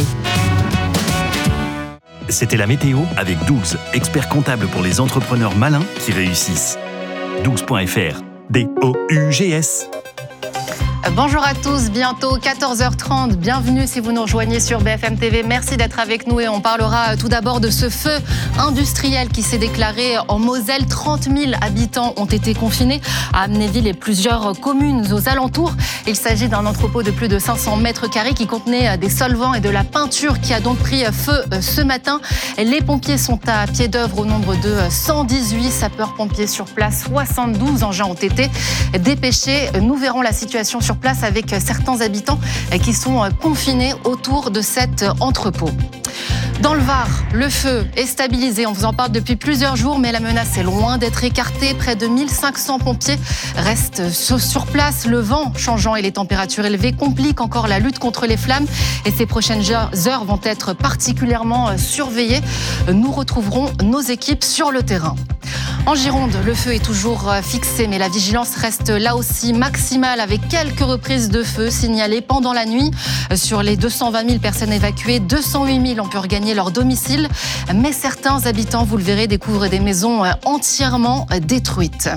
C'était la météo avec Dougs, expert comptable pour les entrepreneurs malins qui réussissent. dougs point f r, D O U G S. Bonjour à tous, bientôt quatorze heures trente. Bienvenue si vous nous rejoignez sur B F M T V. Merci d'être avec nous et on parlera tout d'abord de ce feu industriel qui s'est déclaré en Moselle. trente mille habitants ont été confinés à Amnéville et plusieurs communes aux alentours. Il s'agit d'un entrepôt de plus de cinq cents mètres carrés qui contenait des solvants et de la peinture qui a donc pris feu ce matin. Les pompiers sont à pied d'œuvre au nombre de cent dix-huit sapeurs-pompiers sur place. soixante-douze engins ont été dépêchés. Nous verrons la situation sur place avec certains habitants qui sont confinés autour de cet entrepôt. Dans le Var, le feu est stabilisé. On vous en parle depuis plusieurs jours, mais la menace est loin d'être écartée. Près de mille cinq cents pompiers restent sur place. Le vent changeant et les températures élevées compliquent encore la lutte contre les flammes. Et ces prochaines heures vont être particulièrement surveillées. Nous retrouverons nos équipes sur le terrain. En Gironde, le feu est toujours fixé, mais la vigilance reste là aussi maximale avec quelques reprises de feu signalées pendant la nuit. Sur les deux cent vingt mille personnes évacuées, deux cent huit mille ont pu regagner leur domicile. Mais certains habitants, vous le verrez, découvrent des maisons entièrement détruites.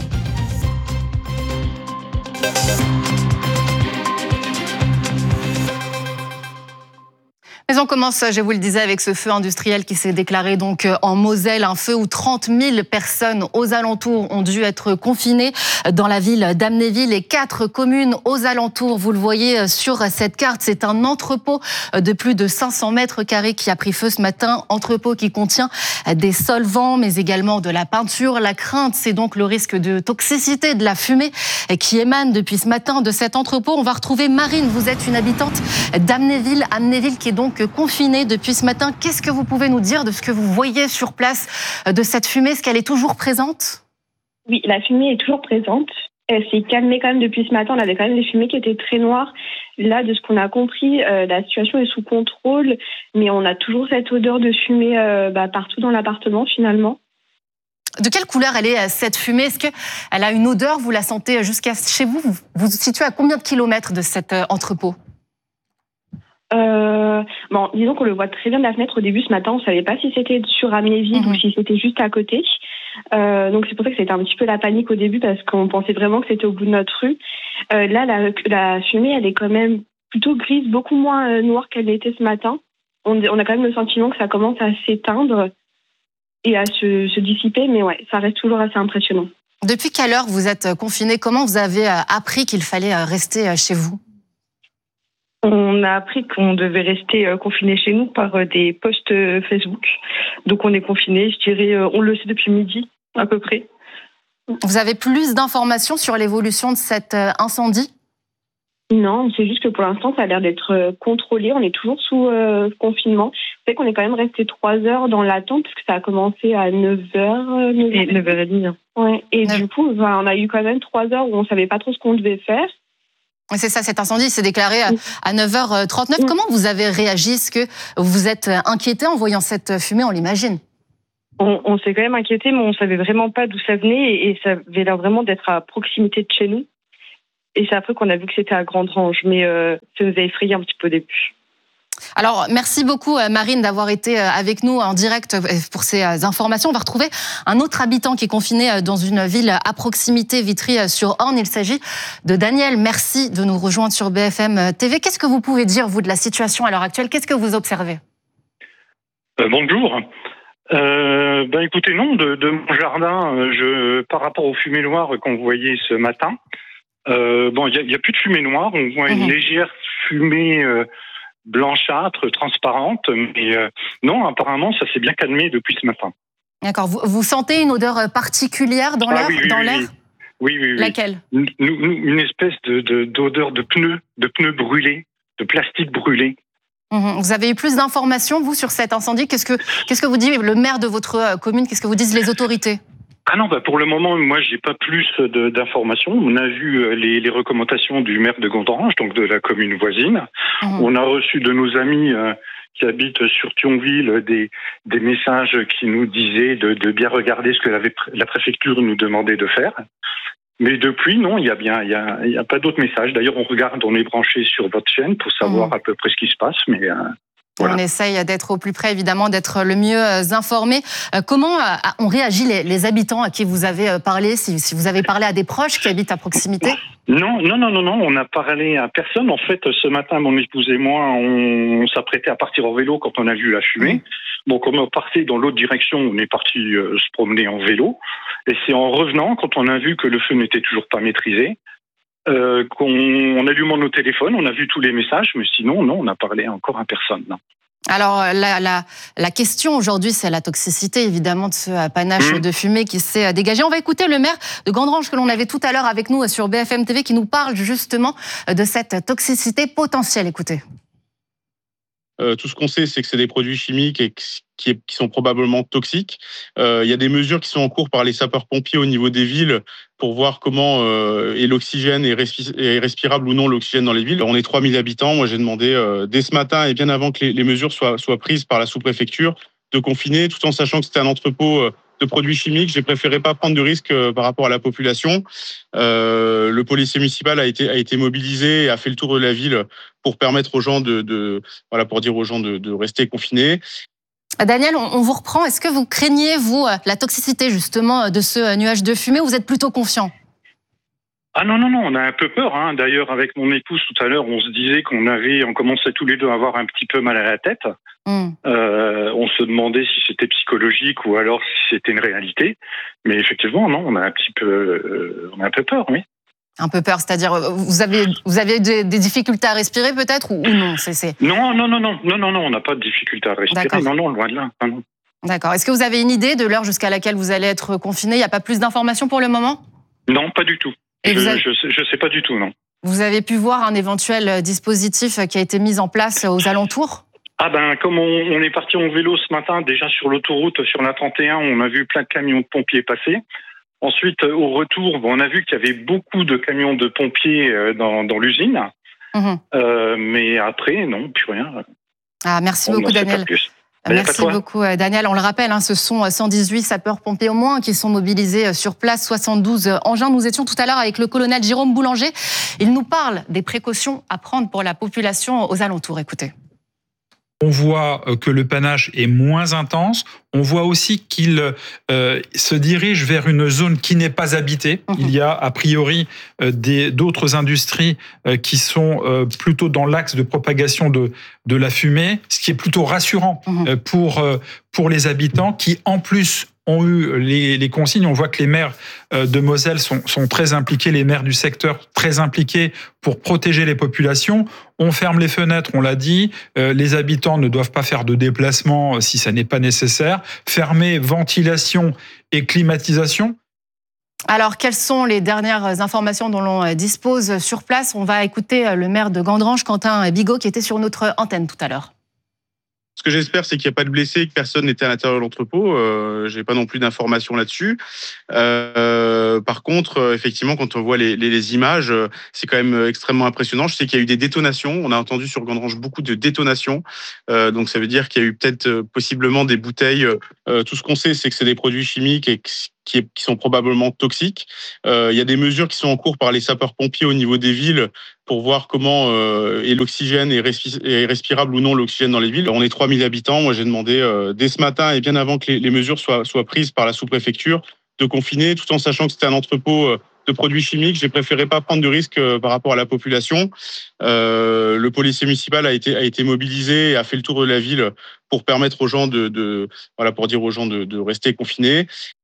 Mais on commence, je vous le disais, avec ce feu industriel qui s'est déclaré donc en Moselle, un feu où trente mille personnes aux alentours ont dû être confinées dans la ville d'Amnéville et quatre communes aux alentours. Vous le voyez sur cette carte, c'est un entrepôt de plus de cinq cents mètres carrés qui a pris feu ce matin. Entrepôt qui contient des solvants, mais également de la peinture. La crainte, c'est donc le risque de toxicité de la fumée qui émane depuis ce matin de cet entrepôt. On va retrouver Marine, vous êtes une habitante d'Amnéville, Amnéville qui est donc confinée depuis ce matin. Qu'est-ce que vous pouvez nous dire de ce que vous voyez sur place de cette fumée? Est-ce qu'elle est toujours présente? Oui, la fumée est toujours présente. Elle s'est calmée quand même depuis ce matin. On avait quand même des fumées qui étaient très noires. Là, de ce qu'on a compris, euh, la situation est sous contrôle, mais on a toujours cette odeur de fumée euh, bah, partout dans l'appartement finalement. De quelle couleur elle est cette fumée? Est-ce qu'elle a une odeur? Vous la sentez jusqu'à chez vous? Vous vous situez à combien de kilomètres de cet entrepôt? Euh, bon, disons qu'on le voit très bien de la fenêtre. Au début, ce matin, on savait pas si c'était sur Amnéville mmh. ou si c'était juste à côté. Euh, donc c'est pour ça que c'était un petit peu la panique au début parce qu'on pensait vraiment que c'était au bout de notre rue. Euh, là, la, la fumée, elle est quand même plutôt grise, beaucoup moins euh, noire qu'elle l'était ce matin. On, on a quand même le sentiment que ça commence à s'éteindre. et à se, se dissiper, mais ouais, ça reste toujours assez impressionnant. Depuis quelle heure vous êtes confiné? Comment vous avez appris qu'il fallait rester chez vous? On a appris qu'on devait rester confiné chez nous par des posts Facebook. Donc on est confiné, je dirais, on le sait depuis midi à peu près. Vous avez plus d'informations sur l'évolution de cet incendie? Non, c'est juste que pour l'instant, ça a l'air d'être contrôlé. On est toujours sous euh, confinement. C'est qu'on est quand même resté trois heures dans l'attente parce que ça a commencé à neuf heures. Et neuf heures trente. Ouais. Et ouais. Du coup, ben, on a eu quand même trois heures où on ne savait pas trop ce qu'on devait faire. C'est ça, cet incendie s'est déclaré à neuf heures trente-neuf. Oui. Comment vous avez réagi? Est-ce que vous êtes inquiété en voyant cette fumée, on l'imagine? On, on s'est quand même inquiété, mais on ne savait vraiment pas d'où ça venait et, et ça avait l'air vraiment d'être à proximité de chez nous. Et c'est après qu'on a vu que c'était à Grande-Range, mais euh, ça nous a effrayé un petit peu au début. Alors, merci beaucoup Marine d'avoir été avec nous en direct pour ces informations. On va retrouver un autre habitant qui est confiné dans une ville à proximité, Vitry-sur-Orne. Il s'agit de Daniel. Merci de nous rejoindre sur B F M T V. Qu'est-ce que vous pouvez dire, vous, de la situation à l'heure actuelle? Qu'est-ce que vous observez? euh, Bonjour. Euh, ben écoutez, non, de, de mon jardin, je, par rapport aux fumées noires qu'on voyait ce matin, Euh, bon, il n'y a, a plus de fumée noire, on voit une mmh. légère fumée euh, blanchâtre, transparente, mais euh, non, apparemment, ça s'est bien calmé depuis ce matin. D'accord. Vous, vous sentez une odeur particulière dans l'air? Ah, oui, oui, dans oui, l'air oui. Oui, oui, oui. Laquelle? Une, une espèce de, de, d'odeur de pneus, de pneus brûlés, de plastique brûlé. Mmh. Vous avez eu plus d'informations, vous, sur cet incendie? Qu'est-ce que, qu'est-ce que vous dit le maire de votre commune? Qu'est-ce que vous disent les autorités? Ah non, bah pour le moment, moi, j'ai pas plus de, d'informations. On a vu les, les recommandations du maire de Grande-Range, donc de la commune voisine. Mmh. On a reçu de nos amis euh, qui habitent sur Thionville des, des messages qui nous disaient de, de bien regarder ce que la, la préfecture nous demandait de faire. Mais depuis, non, il y a bien, il y a, il y a pas d'autres messages. D'ailleurs, on regarde, on est branché sur votre chaîne pour savoir mmh. à peu près ce qui se passe, mais. Euh, Voilà. On essaye d'être au plus près, évidemment, d'être le mieux informé. Comment ont réagi les, les habitants à qui vous avez parlé, si, si vous avez parlé à des proches qui habitent à proximité? Non, non, non, non, non, on n'a parlé à personne. En fait, ce matin, mon épouse et moi, on, on s'apprêtait à partir en vélo quand on a vu la fumée. Mmh. Bon, comme on partait dans l'autre direction, on est parti euh, se promener en vélo. Et c'est en revenant, quand on a vu que le feu n'était toujours pas maîtrisé, Euh, qu'on on a allumé nos téléphones, on a vu tous les messages, mais sinon, non, on n'a parlé encore à personne. Non. Alors, la, la, la question aujourd'hui, c'est la toxicité, évidemment, de ce panache mmh. de fumée qui s'est dégagé. On va écouter le maire de Grande-Range que l'on avait tout à l'heure avec nous sur B F M T V qui nous parle justement de cette toxicité potentielle. Écoutez. Euh, tout ce qu'on sait, c'est que c'est des produits chimiques et qui, qui sont probablement toxiques. Euh, il y a des mesures qui sont en cours par les sapeurs-pompiers au niveau des villes pour voir comment euh, est l'oxygène est, respi- est respirable ou non l'oxygène dans les villes. On est trois mille habitants. Moi, j'ai demandé euh, dès ce matin et bien avant que les, les mesures soient, soient prises par la sous-préfecture de confiner, tout en sachant que c'était un entrepôt euh, de produits chimiques. J'ai préféré pas prendre de risques euh, par rapport à la population. Euh, le policier municipal a été, a été mobilisé et a fait le tour de la ville pour permettre aux gens de, de voilà, pour dire aux gens de, de rester confinés. Daniel, on vous reprend. Est-ce que vous craignez, vous, la toxicité justement de ce nuage de fumée ou vous êtes plutôt confiant? Ah non, non, non, on a un peu peur. Hein. D'ailleurs, avec mon épouse, tout à l'heure, on se disait qu'on avait, on commençait tous les deux à avoir un petit peu mal à la tête. Mmh. Euh, on se demandait si c'était psychologique ou alors si c'était une réalité. Mais effectivement, non, on a un petit peu, euh, on a un peu peur, oui. Un peu peur, c'est-à-dire, vous avez, vous avez des, des difficultés à respirer peut-être ou, ou non c'est, c'est... Non, non, non, non, non, non, non, on n'a pas de difficultés à respirer. D'accord. Non, non, loin de là. Non, non. D'accord. Est-ce que vous avez une idée de l'heure jusqu'à laquelle vous allez être confiné? Il n'y a pas plus d'informations pour le moment? Non, pas du tout. Et je, avez... je, sais, je sais pas du tout, non. Vous avez pu voir un éventuel dispositif qui a été mis en place aux alentours? Ah ben, comme on, on est parti en vélo ce matin, déjà sur l'autoroute, sur la trente et un, on a vu plein de camions de pompiers passer. Ensuite, au retour, bon, on a vu qu'il y avait beaucoup de camions de pompiers dans, dans l'usine. Mmh. Euh, mais après, non, plus rien. Ah, merci on beaucoup, Daniel. Merci beaucoup, Daniel. On le rappelle, hein, ce sont cent dix-huit sapeurs-pompiers au moins qui sont mobilisés sur place, soixante-douze engins. Nous étions tout à l'heure avec le colonel Jérôme Boulanger. Il nous parle des précautions à prendre pour la population aux alentours. Écoutez. On voit que le panache est moins intense. On voit aussi qu'il euh, se dirige vers une zone qui n'est pas habitée. Mmh. Il y a a priori euh, des, d'autres industries euh, qui sont euh, plutôt dans l'axe de propagation de, de la fumée, ce qui est plutôt rassurant mmh. euh, pour, euh, pour les habitants qui, en plus, ont eu les, les consignes. On voit que les maires de Moselle sont, sont très impliqués, les maires du secteur très impliqués pour protéger les populations. On ferme les fenêtres, on l'a dit. Euh, les habitants ne doivent pas faire de déplacement si ça n'est pas nécessaire. Fermer ventilation et climatisation. Alors, quelles sont les dernières informations dont l'on dispose sur place? On va écouter le maire de Gandrange, Quentin Bigot, qui était sur notre antenne tout à l'heure. Ce que j'espère, c'est qu'il n'y a pas de blessés, que personne n'était à l'intérieur de l'entrepôt. Euh, j'ai pas non plus d'informations là-dessus. Euh, par contre, effectivement, quand on voit les, les, les images, c'est quand même extrêmement impressionnant. Je sais qu'il y a eu des détonations. On a entendu sur Gandrange beaucoup de détonations. Euh, donc, ça veut dire qu'il y a eu peut-être euh, possiblement des bouteilles. Euh, tout ce qu'on sait, c'est que c'est des produits chimiques et que qui sont probablement toxiques. Euh, il y a des mesures qui sont en cours par les sapeurs-pompiers au niveau des villes pour voir comment euh, est l'oxygène est, respi- est respirable ou non l'oxygène dans les villes. On est trois mille habitants. Moi, j'ai demandé euh, dès ce matin et bien avant que les, les mesures soient, soient prises par la sous-préfecture de confiner, tout en sachant que c'était un entrepôt de produits chimiques. J'ai préféré pas prendre de risques euh, par rapport à la population. Euh, le policier municipal a été, a été mobilisé et a fait le tour de la ville pour permettre aux gens de, de voilà, pour dire aux gens de, de rester confinés.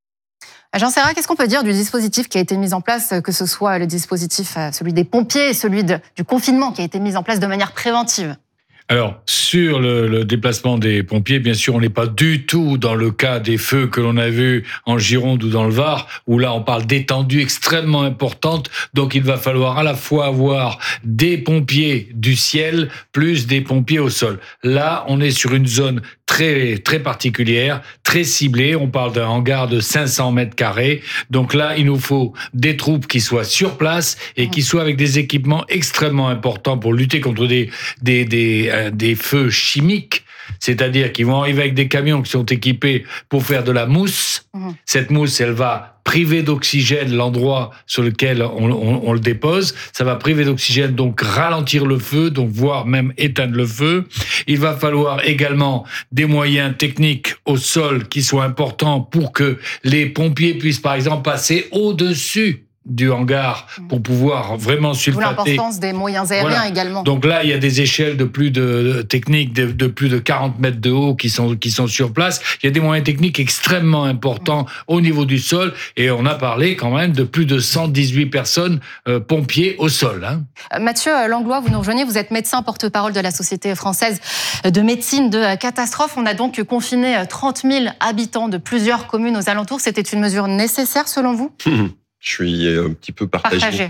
Jean Serra, qu'est-ce qu'on peut dire du dispositif qui a été mis en place, que ce soit le dispositif, celui des pompiers et celui de, du confinement qui a été mis en place de manière préventive? Alors, sur le, le déplacement des pompiers, bien sûr, on n'est pas du tout dans le cas des feux que l'on a vus en Gironde ou dans le Var, où là, on parle d'étendues extrêmement importantes. Donc, il va falloir à la fois avoir des pompiers du ciel plus des pompiers au sol. Là, on est sur une zone très, très particulière, très ciblée. On parle d'un hangar de cinq cents mètres carrés. Donc là, il nous faut des troupes qui soient sur place et qui soient avec des équipements extrêmement importants pour lutter contre des, des, des, des feux chimiques. C'est-à-dire qu'ils vont arriver avec des camions qui sont équipés pour faire de la mousse. Mmh. Cette mousse, elle va priver d'oxygène l'endroit sur lequel on, on, on le dépose. Ça va priver d'oxygène, donc ralentir le feu, donc voire même éteindre le feu. Il va falloir également des moyens techniques au sol qui soient importants pour que les pompiers puissent, par exemple, passer au-dessus du hangar pour pouvoir vraiment sulfater. D'où l'importance des moyens aériens voilà. également. Donc là, il y a des échelles de plus de, de techniques de, de plus de quarante mètres de haut qui sont qui sont sur place. Il y a des moyens techniques extrêmement importants mmh. au niveau du sol et on a parlé quand même de plus de cent dix-huit personnes euh, pompiers au sol. Hein. Mathieu Langlois, vous nous rejoignez. Vous êtes médecin porte-parole de la Société française de médecine de catastrophe. On a donc confiné trente mille habitants de plusieurs communes aux alentours. C'était une mesure nécessaire selon vous? mmh. Je suis un petit peu partagé. partagé.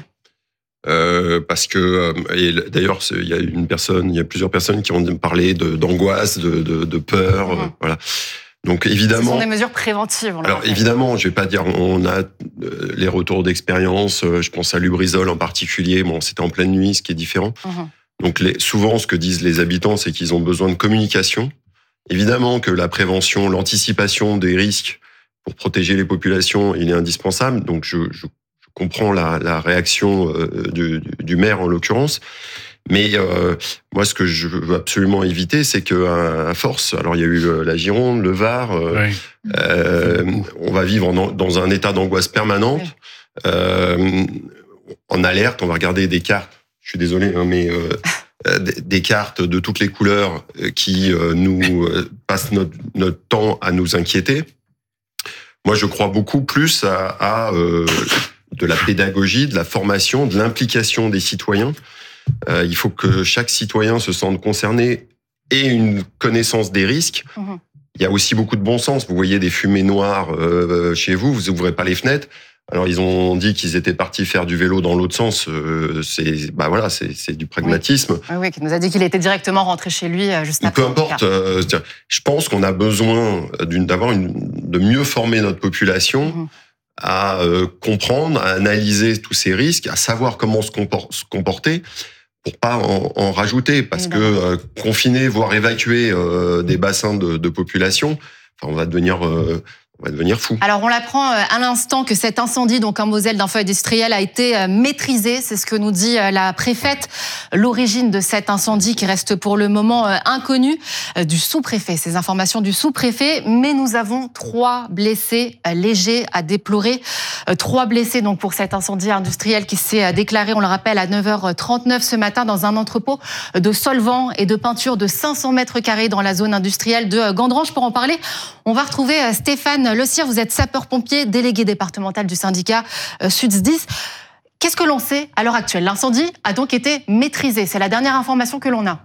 Euh, parce que, et d'ailleurs, il y a une personne, il y a plusieurs personnes qui ont parlé de, d'angoisse, de, de, de peur, mmh. euh, voilà. Donc évidemment. Ce sont des mesures préventives. Alors évidemment, je vais pas dire, on a les retours d'expérience. Je pense à Lubrizol en particulier. Bon, c'était en pleine nuit, ce qui est différent. Mmh. Donc les, souvent, ce que disent les habitants, c'est qu'ils ont besoin de communication. Évidemment que la prévention, l'anticipation des risques pour protéger les populations, il est indispensable. Donc, je, je, je comprends la, la réaction euh, du, du maire, en l'occurrence. Mais euh, moi, ce que je veux absolument éviter, c'est qu'à à force, alors il y a eu la Gironde, le Var, euh, oui. euh, on va vivre en, dans un état d'angoisse permanente, oui. euh, en alerte, on va regarder des cartes, je suis désolé, hein, mais... Euh, des cartes de toutes les couleurs qui euh, nous euh, passent notre, notre temps à nous inquiéter. Moi, je crois beaucoup plus à, à euh, de la pédagogie, de la formation, de l'implication des citoyens. Euh, il faut que chaque citoyen se sente concerné et une connaissance des risques. Mmh. Il y a aussi beaucoup de bon sens. Vous voyez des fumées noires euh, chez vous, vous ouvrez pas les fenêtres. Alors, ils ont dit qu'ils étaient partis faire du vélo dans l'autre sens. Euh, c'est, bah voilà, c'est, c'est du pragmatisme. Oui, oui, qui nous a dit qu'il était directement rentré chez lui juste après. Peu importe. Euh, je pense qu'on a besoin d'une, d'avoir une, de mieux former notre population mmh. à euh, comprendre, à analyser tous ces risques, à savoir comment se, compor- se comporter pour pas en, en rajouter. Parce Évidemment. que euh, confiner, voire évacuer euh, des bassins de, de population, enfin, on va devenir... Euh, on va devenir fou. Alors, on l'apprend à l'instant que cet incendie, donc en Moselle d'un feu industriel, a été maîtrisé. C'est ce que nous dit la préfète. L'origine de cet incendie qui reste pour le moment inconnue du sous-préfet. Ces informations du sous-préfet. Mais nous avons trois blessés légers à déplorer. Trois blessés donc pour cet incendie industriel qui s'est déclaré, on le rappelle, à neuf heures trente-neuf ce matin dans un entrepôt de solvants et de peinture de cinq cents mètres carrés dans la zone industrielle de Gandrange. Pour en parler, on va retrouver Stéphane Le Sire, vous êtes sapeur-pompier, délégué départemental du syndicat SUDSDIS. Qu'est-ce que l'on sait à l'heure actuelle? L'incendie a donc été maîtrisé. C'est la dernière information que l'on a.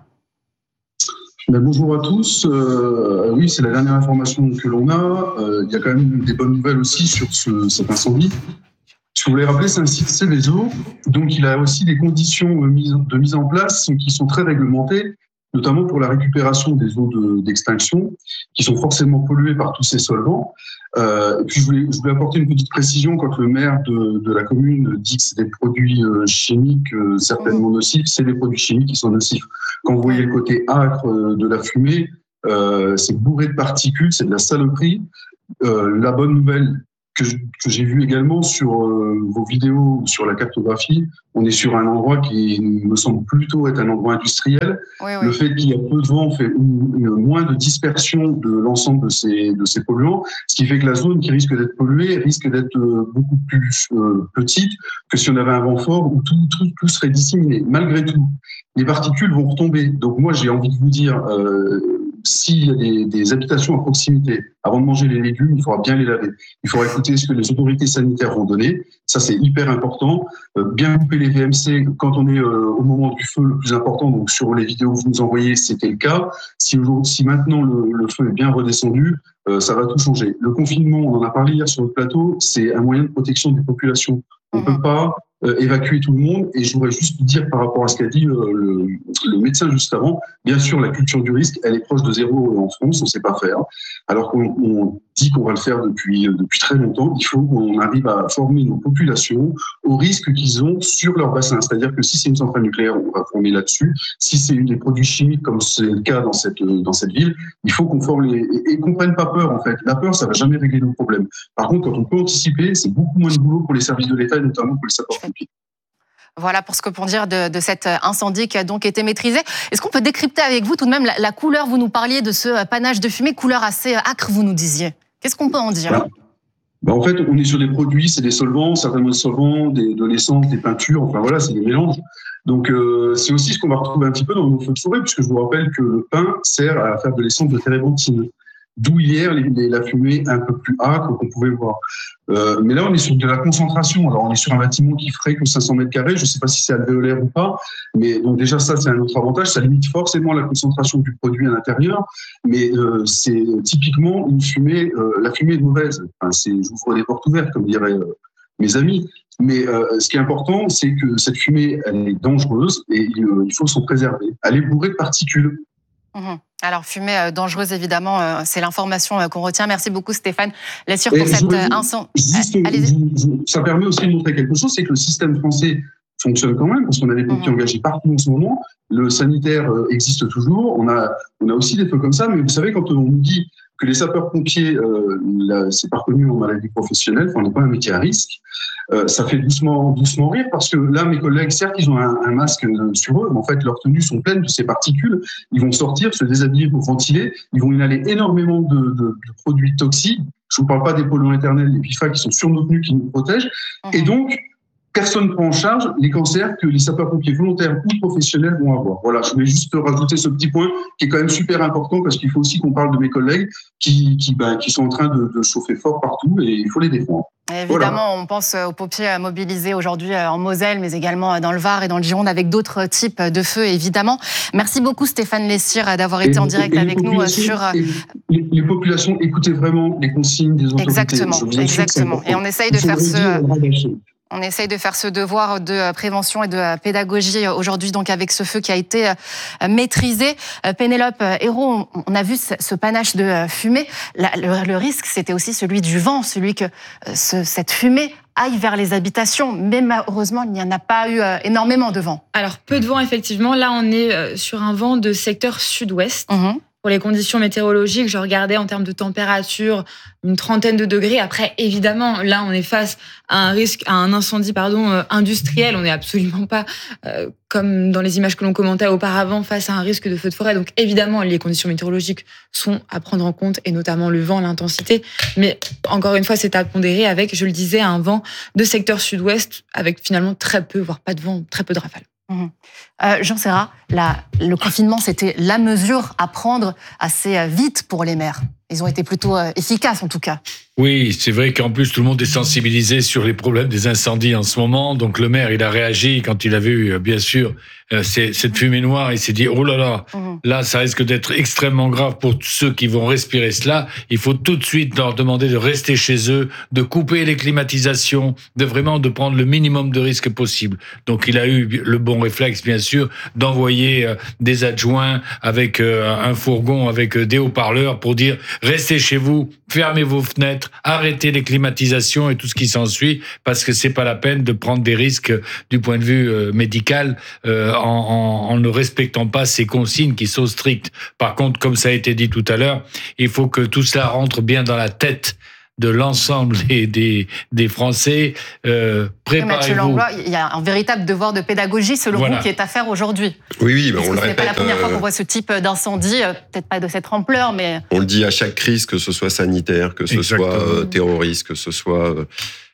Ben, bonjour à tous. Euh, oui, c'est la dernière information que l'on a. Euh, il y a quand même des bonnes nouvelles aussi sur ce, cet incendie. Ce que je voulais rappeler, c'est un site Seveso. Donc, il a aussi des conditions de mise en place qui sont très réglementées, notamment pour la récupération des eaux de, d'extinction, qui sont forcément polluées par tous ces solvants. Euh, et puis je voulais, je voulais apporter une petite précision quand le maire de, de la commune dit que c'est des produits euh, chimiques euh, certainement nocifs, c'est des produits chimiques qui sont nocifs. Quand vous voyez le côté âcre euh, de la fumée, euh, c'est bourré de particules, c'est de la saloperie. Euh, la bonne nouvelle que, je, que j'ai vue également sur euh, vos vidéos, sur la cartographie, on est sur un endroit qui me semble plutôt être un endroit industriel. Oui, oui. Le fait qu'il y a peu de vent fait une, une, moins de dispersion de l'ensemble de ces, de ces polluants, ce qui fait que la zone qui risque d'être polluée risque d'être beaucoup plus euh, petite que si on avait un vent fort où tout, tout, tout serait disséminé. Malgré tout, les particules vont retomber. Donc moi, j'ai envie de vous dire, euh, s'il y a des, des habitations à proximité, avant de manger les légumes, il faudra bien les laver. Il faudra écouter ce que les autorités sanitaires vont donner. Ça, c'est hyper important. Euh, bien couper les V M C quand on est euh, au moment du feu le plus important. Donc, sur les vidéos que vous nous envoyez, c'était le cas. Si, si maintenant le, le feu est bien redescendu, euh, ça va tout changer. Le confinement, on en a parlé hier sur le plateau, c'est un moyen de protection des populations. On ne peut pas euh, évacuer tout le monde. Et je voudrais juste dire par rapport à ce qu'a dit euh, le, le médecin juste avant, bien sûr, la culture du risque, elle est proche de zéro en France, on ne sait pas faire. Alors qu'on on dit qu'on va le faire depuis, depuis très longtemps, il faut qu'on arrive à former nos populations aux risques qu'ils ont sur leur bassin. C'est-à-dire que si c'est une centrale nucléaire, on va former là-dessus. Si c'est des produits chimiques, comme c'est le cas dans cette, dans cette ville, il faut qu'on forme les... Et, et qu'on ne prenne pas peur, en fait. La peur, ça ne va jamais régler nos problèmes. Par contre, quand on peut anticiper, c'est beaucoup moins de boulot pour les services de l'État, et notamment pour les sapeurs-pompiers. Voilà pour ce que pour dire de, de cet incendie qui a donc été maîtrisé. Est-ce qu'on peut décrypter avec vous tout de même la, la couleur? Vous nous parliez de ce panache de fumée, couleur assez âcre, vous nous disiez. Qu'est-ce qu'on peut en dire? Bah, bah en fait, on est sur des produits, c'est des solvants, certainement des solvants, des, de l'essence, des peintures, enfin voilà, c'est des mélanges. Donc euh, c'est aussi ce qu'on va retrouver un petit peu dans nos feux de forêt, puisque je vous rappelle que le pin sert à faire de l'essence de térébenthine. D'où hier les, les, la fumée un peu plus âcre qu'on pouvait voir. Euh, mais là, on est sur de la concentration. Alors, on est sur un bâtiment qui ferait que cinq cents mètres carrés. Je ne sais pas si c'est alvéolaire ou pas. Mais donc déjà, ça, c'est un autre avantage. Ça limite forcément la concentration du produit à l'intérieur. Mais euh, c'est typiquement une fumée. Euh, la fumée est mauvaise. Enfin, c'est, je vous ferai des portes ouvertes, comme diraient euh, mes amis. Mais euh, ce qui est important, c'est que cette fumée, elle est dangereuse et euh, il faut s'en préserver. Elle est bourrée de particules. Mmh. Alors, fumée euh, dangereuse, évidemment, euh, c'est l'information euh, qu'on retient. Merci beaucoup, Stéphane Lessire, pour cette euh, incendie. Ça permet aussi de montrer quelque chose, c'est que le système français fonctionne quand même, parce qu'on a des pompiers mmh. engagés partout en ce moment. Le sanitaire euh, existe toujours. On a, on a aussi des feux comme ça, mais vous savez, quand on nous dit que les sapeurs-pompiers, euh, c'est pas reconnu en maladie professionnelle, enfin, on n'est pas un métier à risque, euh, ça fait doucement, doucement rire, parce que là, mes collègues, certes, ils ont un, un masque sur eux, mais en fait, leurs tenues sont pleines de ces particules. Ils vont sortir, se déshabiller pour ventiler. Ils vont inhaler énormément de, de, de produits toxiques. Je ne vous parle pas des polluants éternels, les P F A S qui sont sur nos tenues, qui nous protègent. Mmh. Et donc, personne ne prend en charge les cancers que les sapeurs-pompiers volontaires ou professionnels vont avoir. Voilà, je voulais juste rajouter ce petit point qui est quand même super important, parce qu'il faut aussi qu'on parle de mes collègues qui, qui, ben, qui sont en train de, de chauffer fort partout, et il faut les défendre. Évidemment, voilà. On pense aux pompiers mobilisés aujourd'hui en Moselle, mais également dans le Var et dans le Gironde, avec d'autres types de feux, évidemment. Merci beaucoup, Stéphane Lessire, d'avoir été et, en direct avec nous sur... Les, les populations, écoutez vraiment les consignes des autorités. Exactement, exactement. Et on essaye de faire ce... On essaye de faire ce devoir de prévention et de pédagogie aujourd'hui, donc avec ce feu qui a été maîtrisé. Pénélope Hérault, on a vu ce panache de fumée. Le risque, c'était aussi celui du vent, celui que ce, cette fumée aille vers les habitations. Mais malheureusement, il n'y en a pas eu énormément de vent. Alors, peu de vent, effectivement. Là, on est sur un vent de secteur sud-ouest. Mmh. pour les conditions météorologiques, je regardais en termes de température une trentaine de degrés. Après, évidemment, là, on est face à un risque, à un incendie, pardon, euh, industriel. On n'est absolument pas, euh, comme dans les images que l'on commentait auparavant, face à un risque de feu de forêt. Donc, évidemment, les conditions météorologiques sont à prendre en compte, et notamment le vent, l'intensité. Mais encore une fois, c'est à pondérer avec, je le disais, un vent de secteur sud-ouest avec finalement très peu, voire pas de vent, très peu de rafales. Mmh. Euh, Jean Serrat, la, le confinement, c'était la mesure à prendre assez vite pour les maires. Ils ont été plutôt efficaces, en tout cas. Oui, c'est vrai qu'en plus, tout le monde est sensibilisé sur les problèmes des incendies en ce moment. Donc, le maire, il a réagi quand il a vu, bien sûr, cette fumée noire. Il s'est dit, oh là là, mmh. là, ça risque d'être extrêmement grave pour ceux qui vont respirer cela. Il faut tout de suite leur demander de rester chez eux, de couper les climatisations, de vraiment de prendre le minimum de risques possible. Donc, il a eu le bon réflexe, bien sûr, d'envoyer des adjoints avec un fourgon, avec des haut-parleurs pour dire, restez chez vous, fermez vos fenêtres, arrêtez les climatisations et tout ce qui s'ensuit, parce que c'est pas la peine de prendre des risques du point de vue euh, médical euh, en, en, en ne respectant pas ces consignes qui sont strictes. Par contre, comme ça a été dit tout à l'heure, il faut que tout cela rentre bien dans la tête de l'ensemble des, des, des Français. Euh, préparez-vous. Langlois, il y a un véritable devoir de pédagogie, selon voilà. vous, qui est à faire aujourd'hui. Oui, oui, ben on le répète. Ce n'est pas la première fois qu'on voit ce type d'incendie, peut-être pas de cette ampleur, mais... On le dit à chaque crise, que ce soit sanitaire, que ce Exactement. soit euh, terroriste, que ce soit... Euh,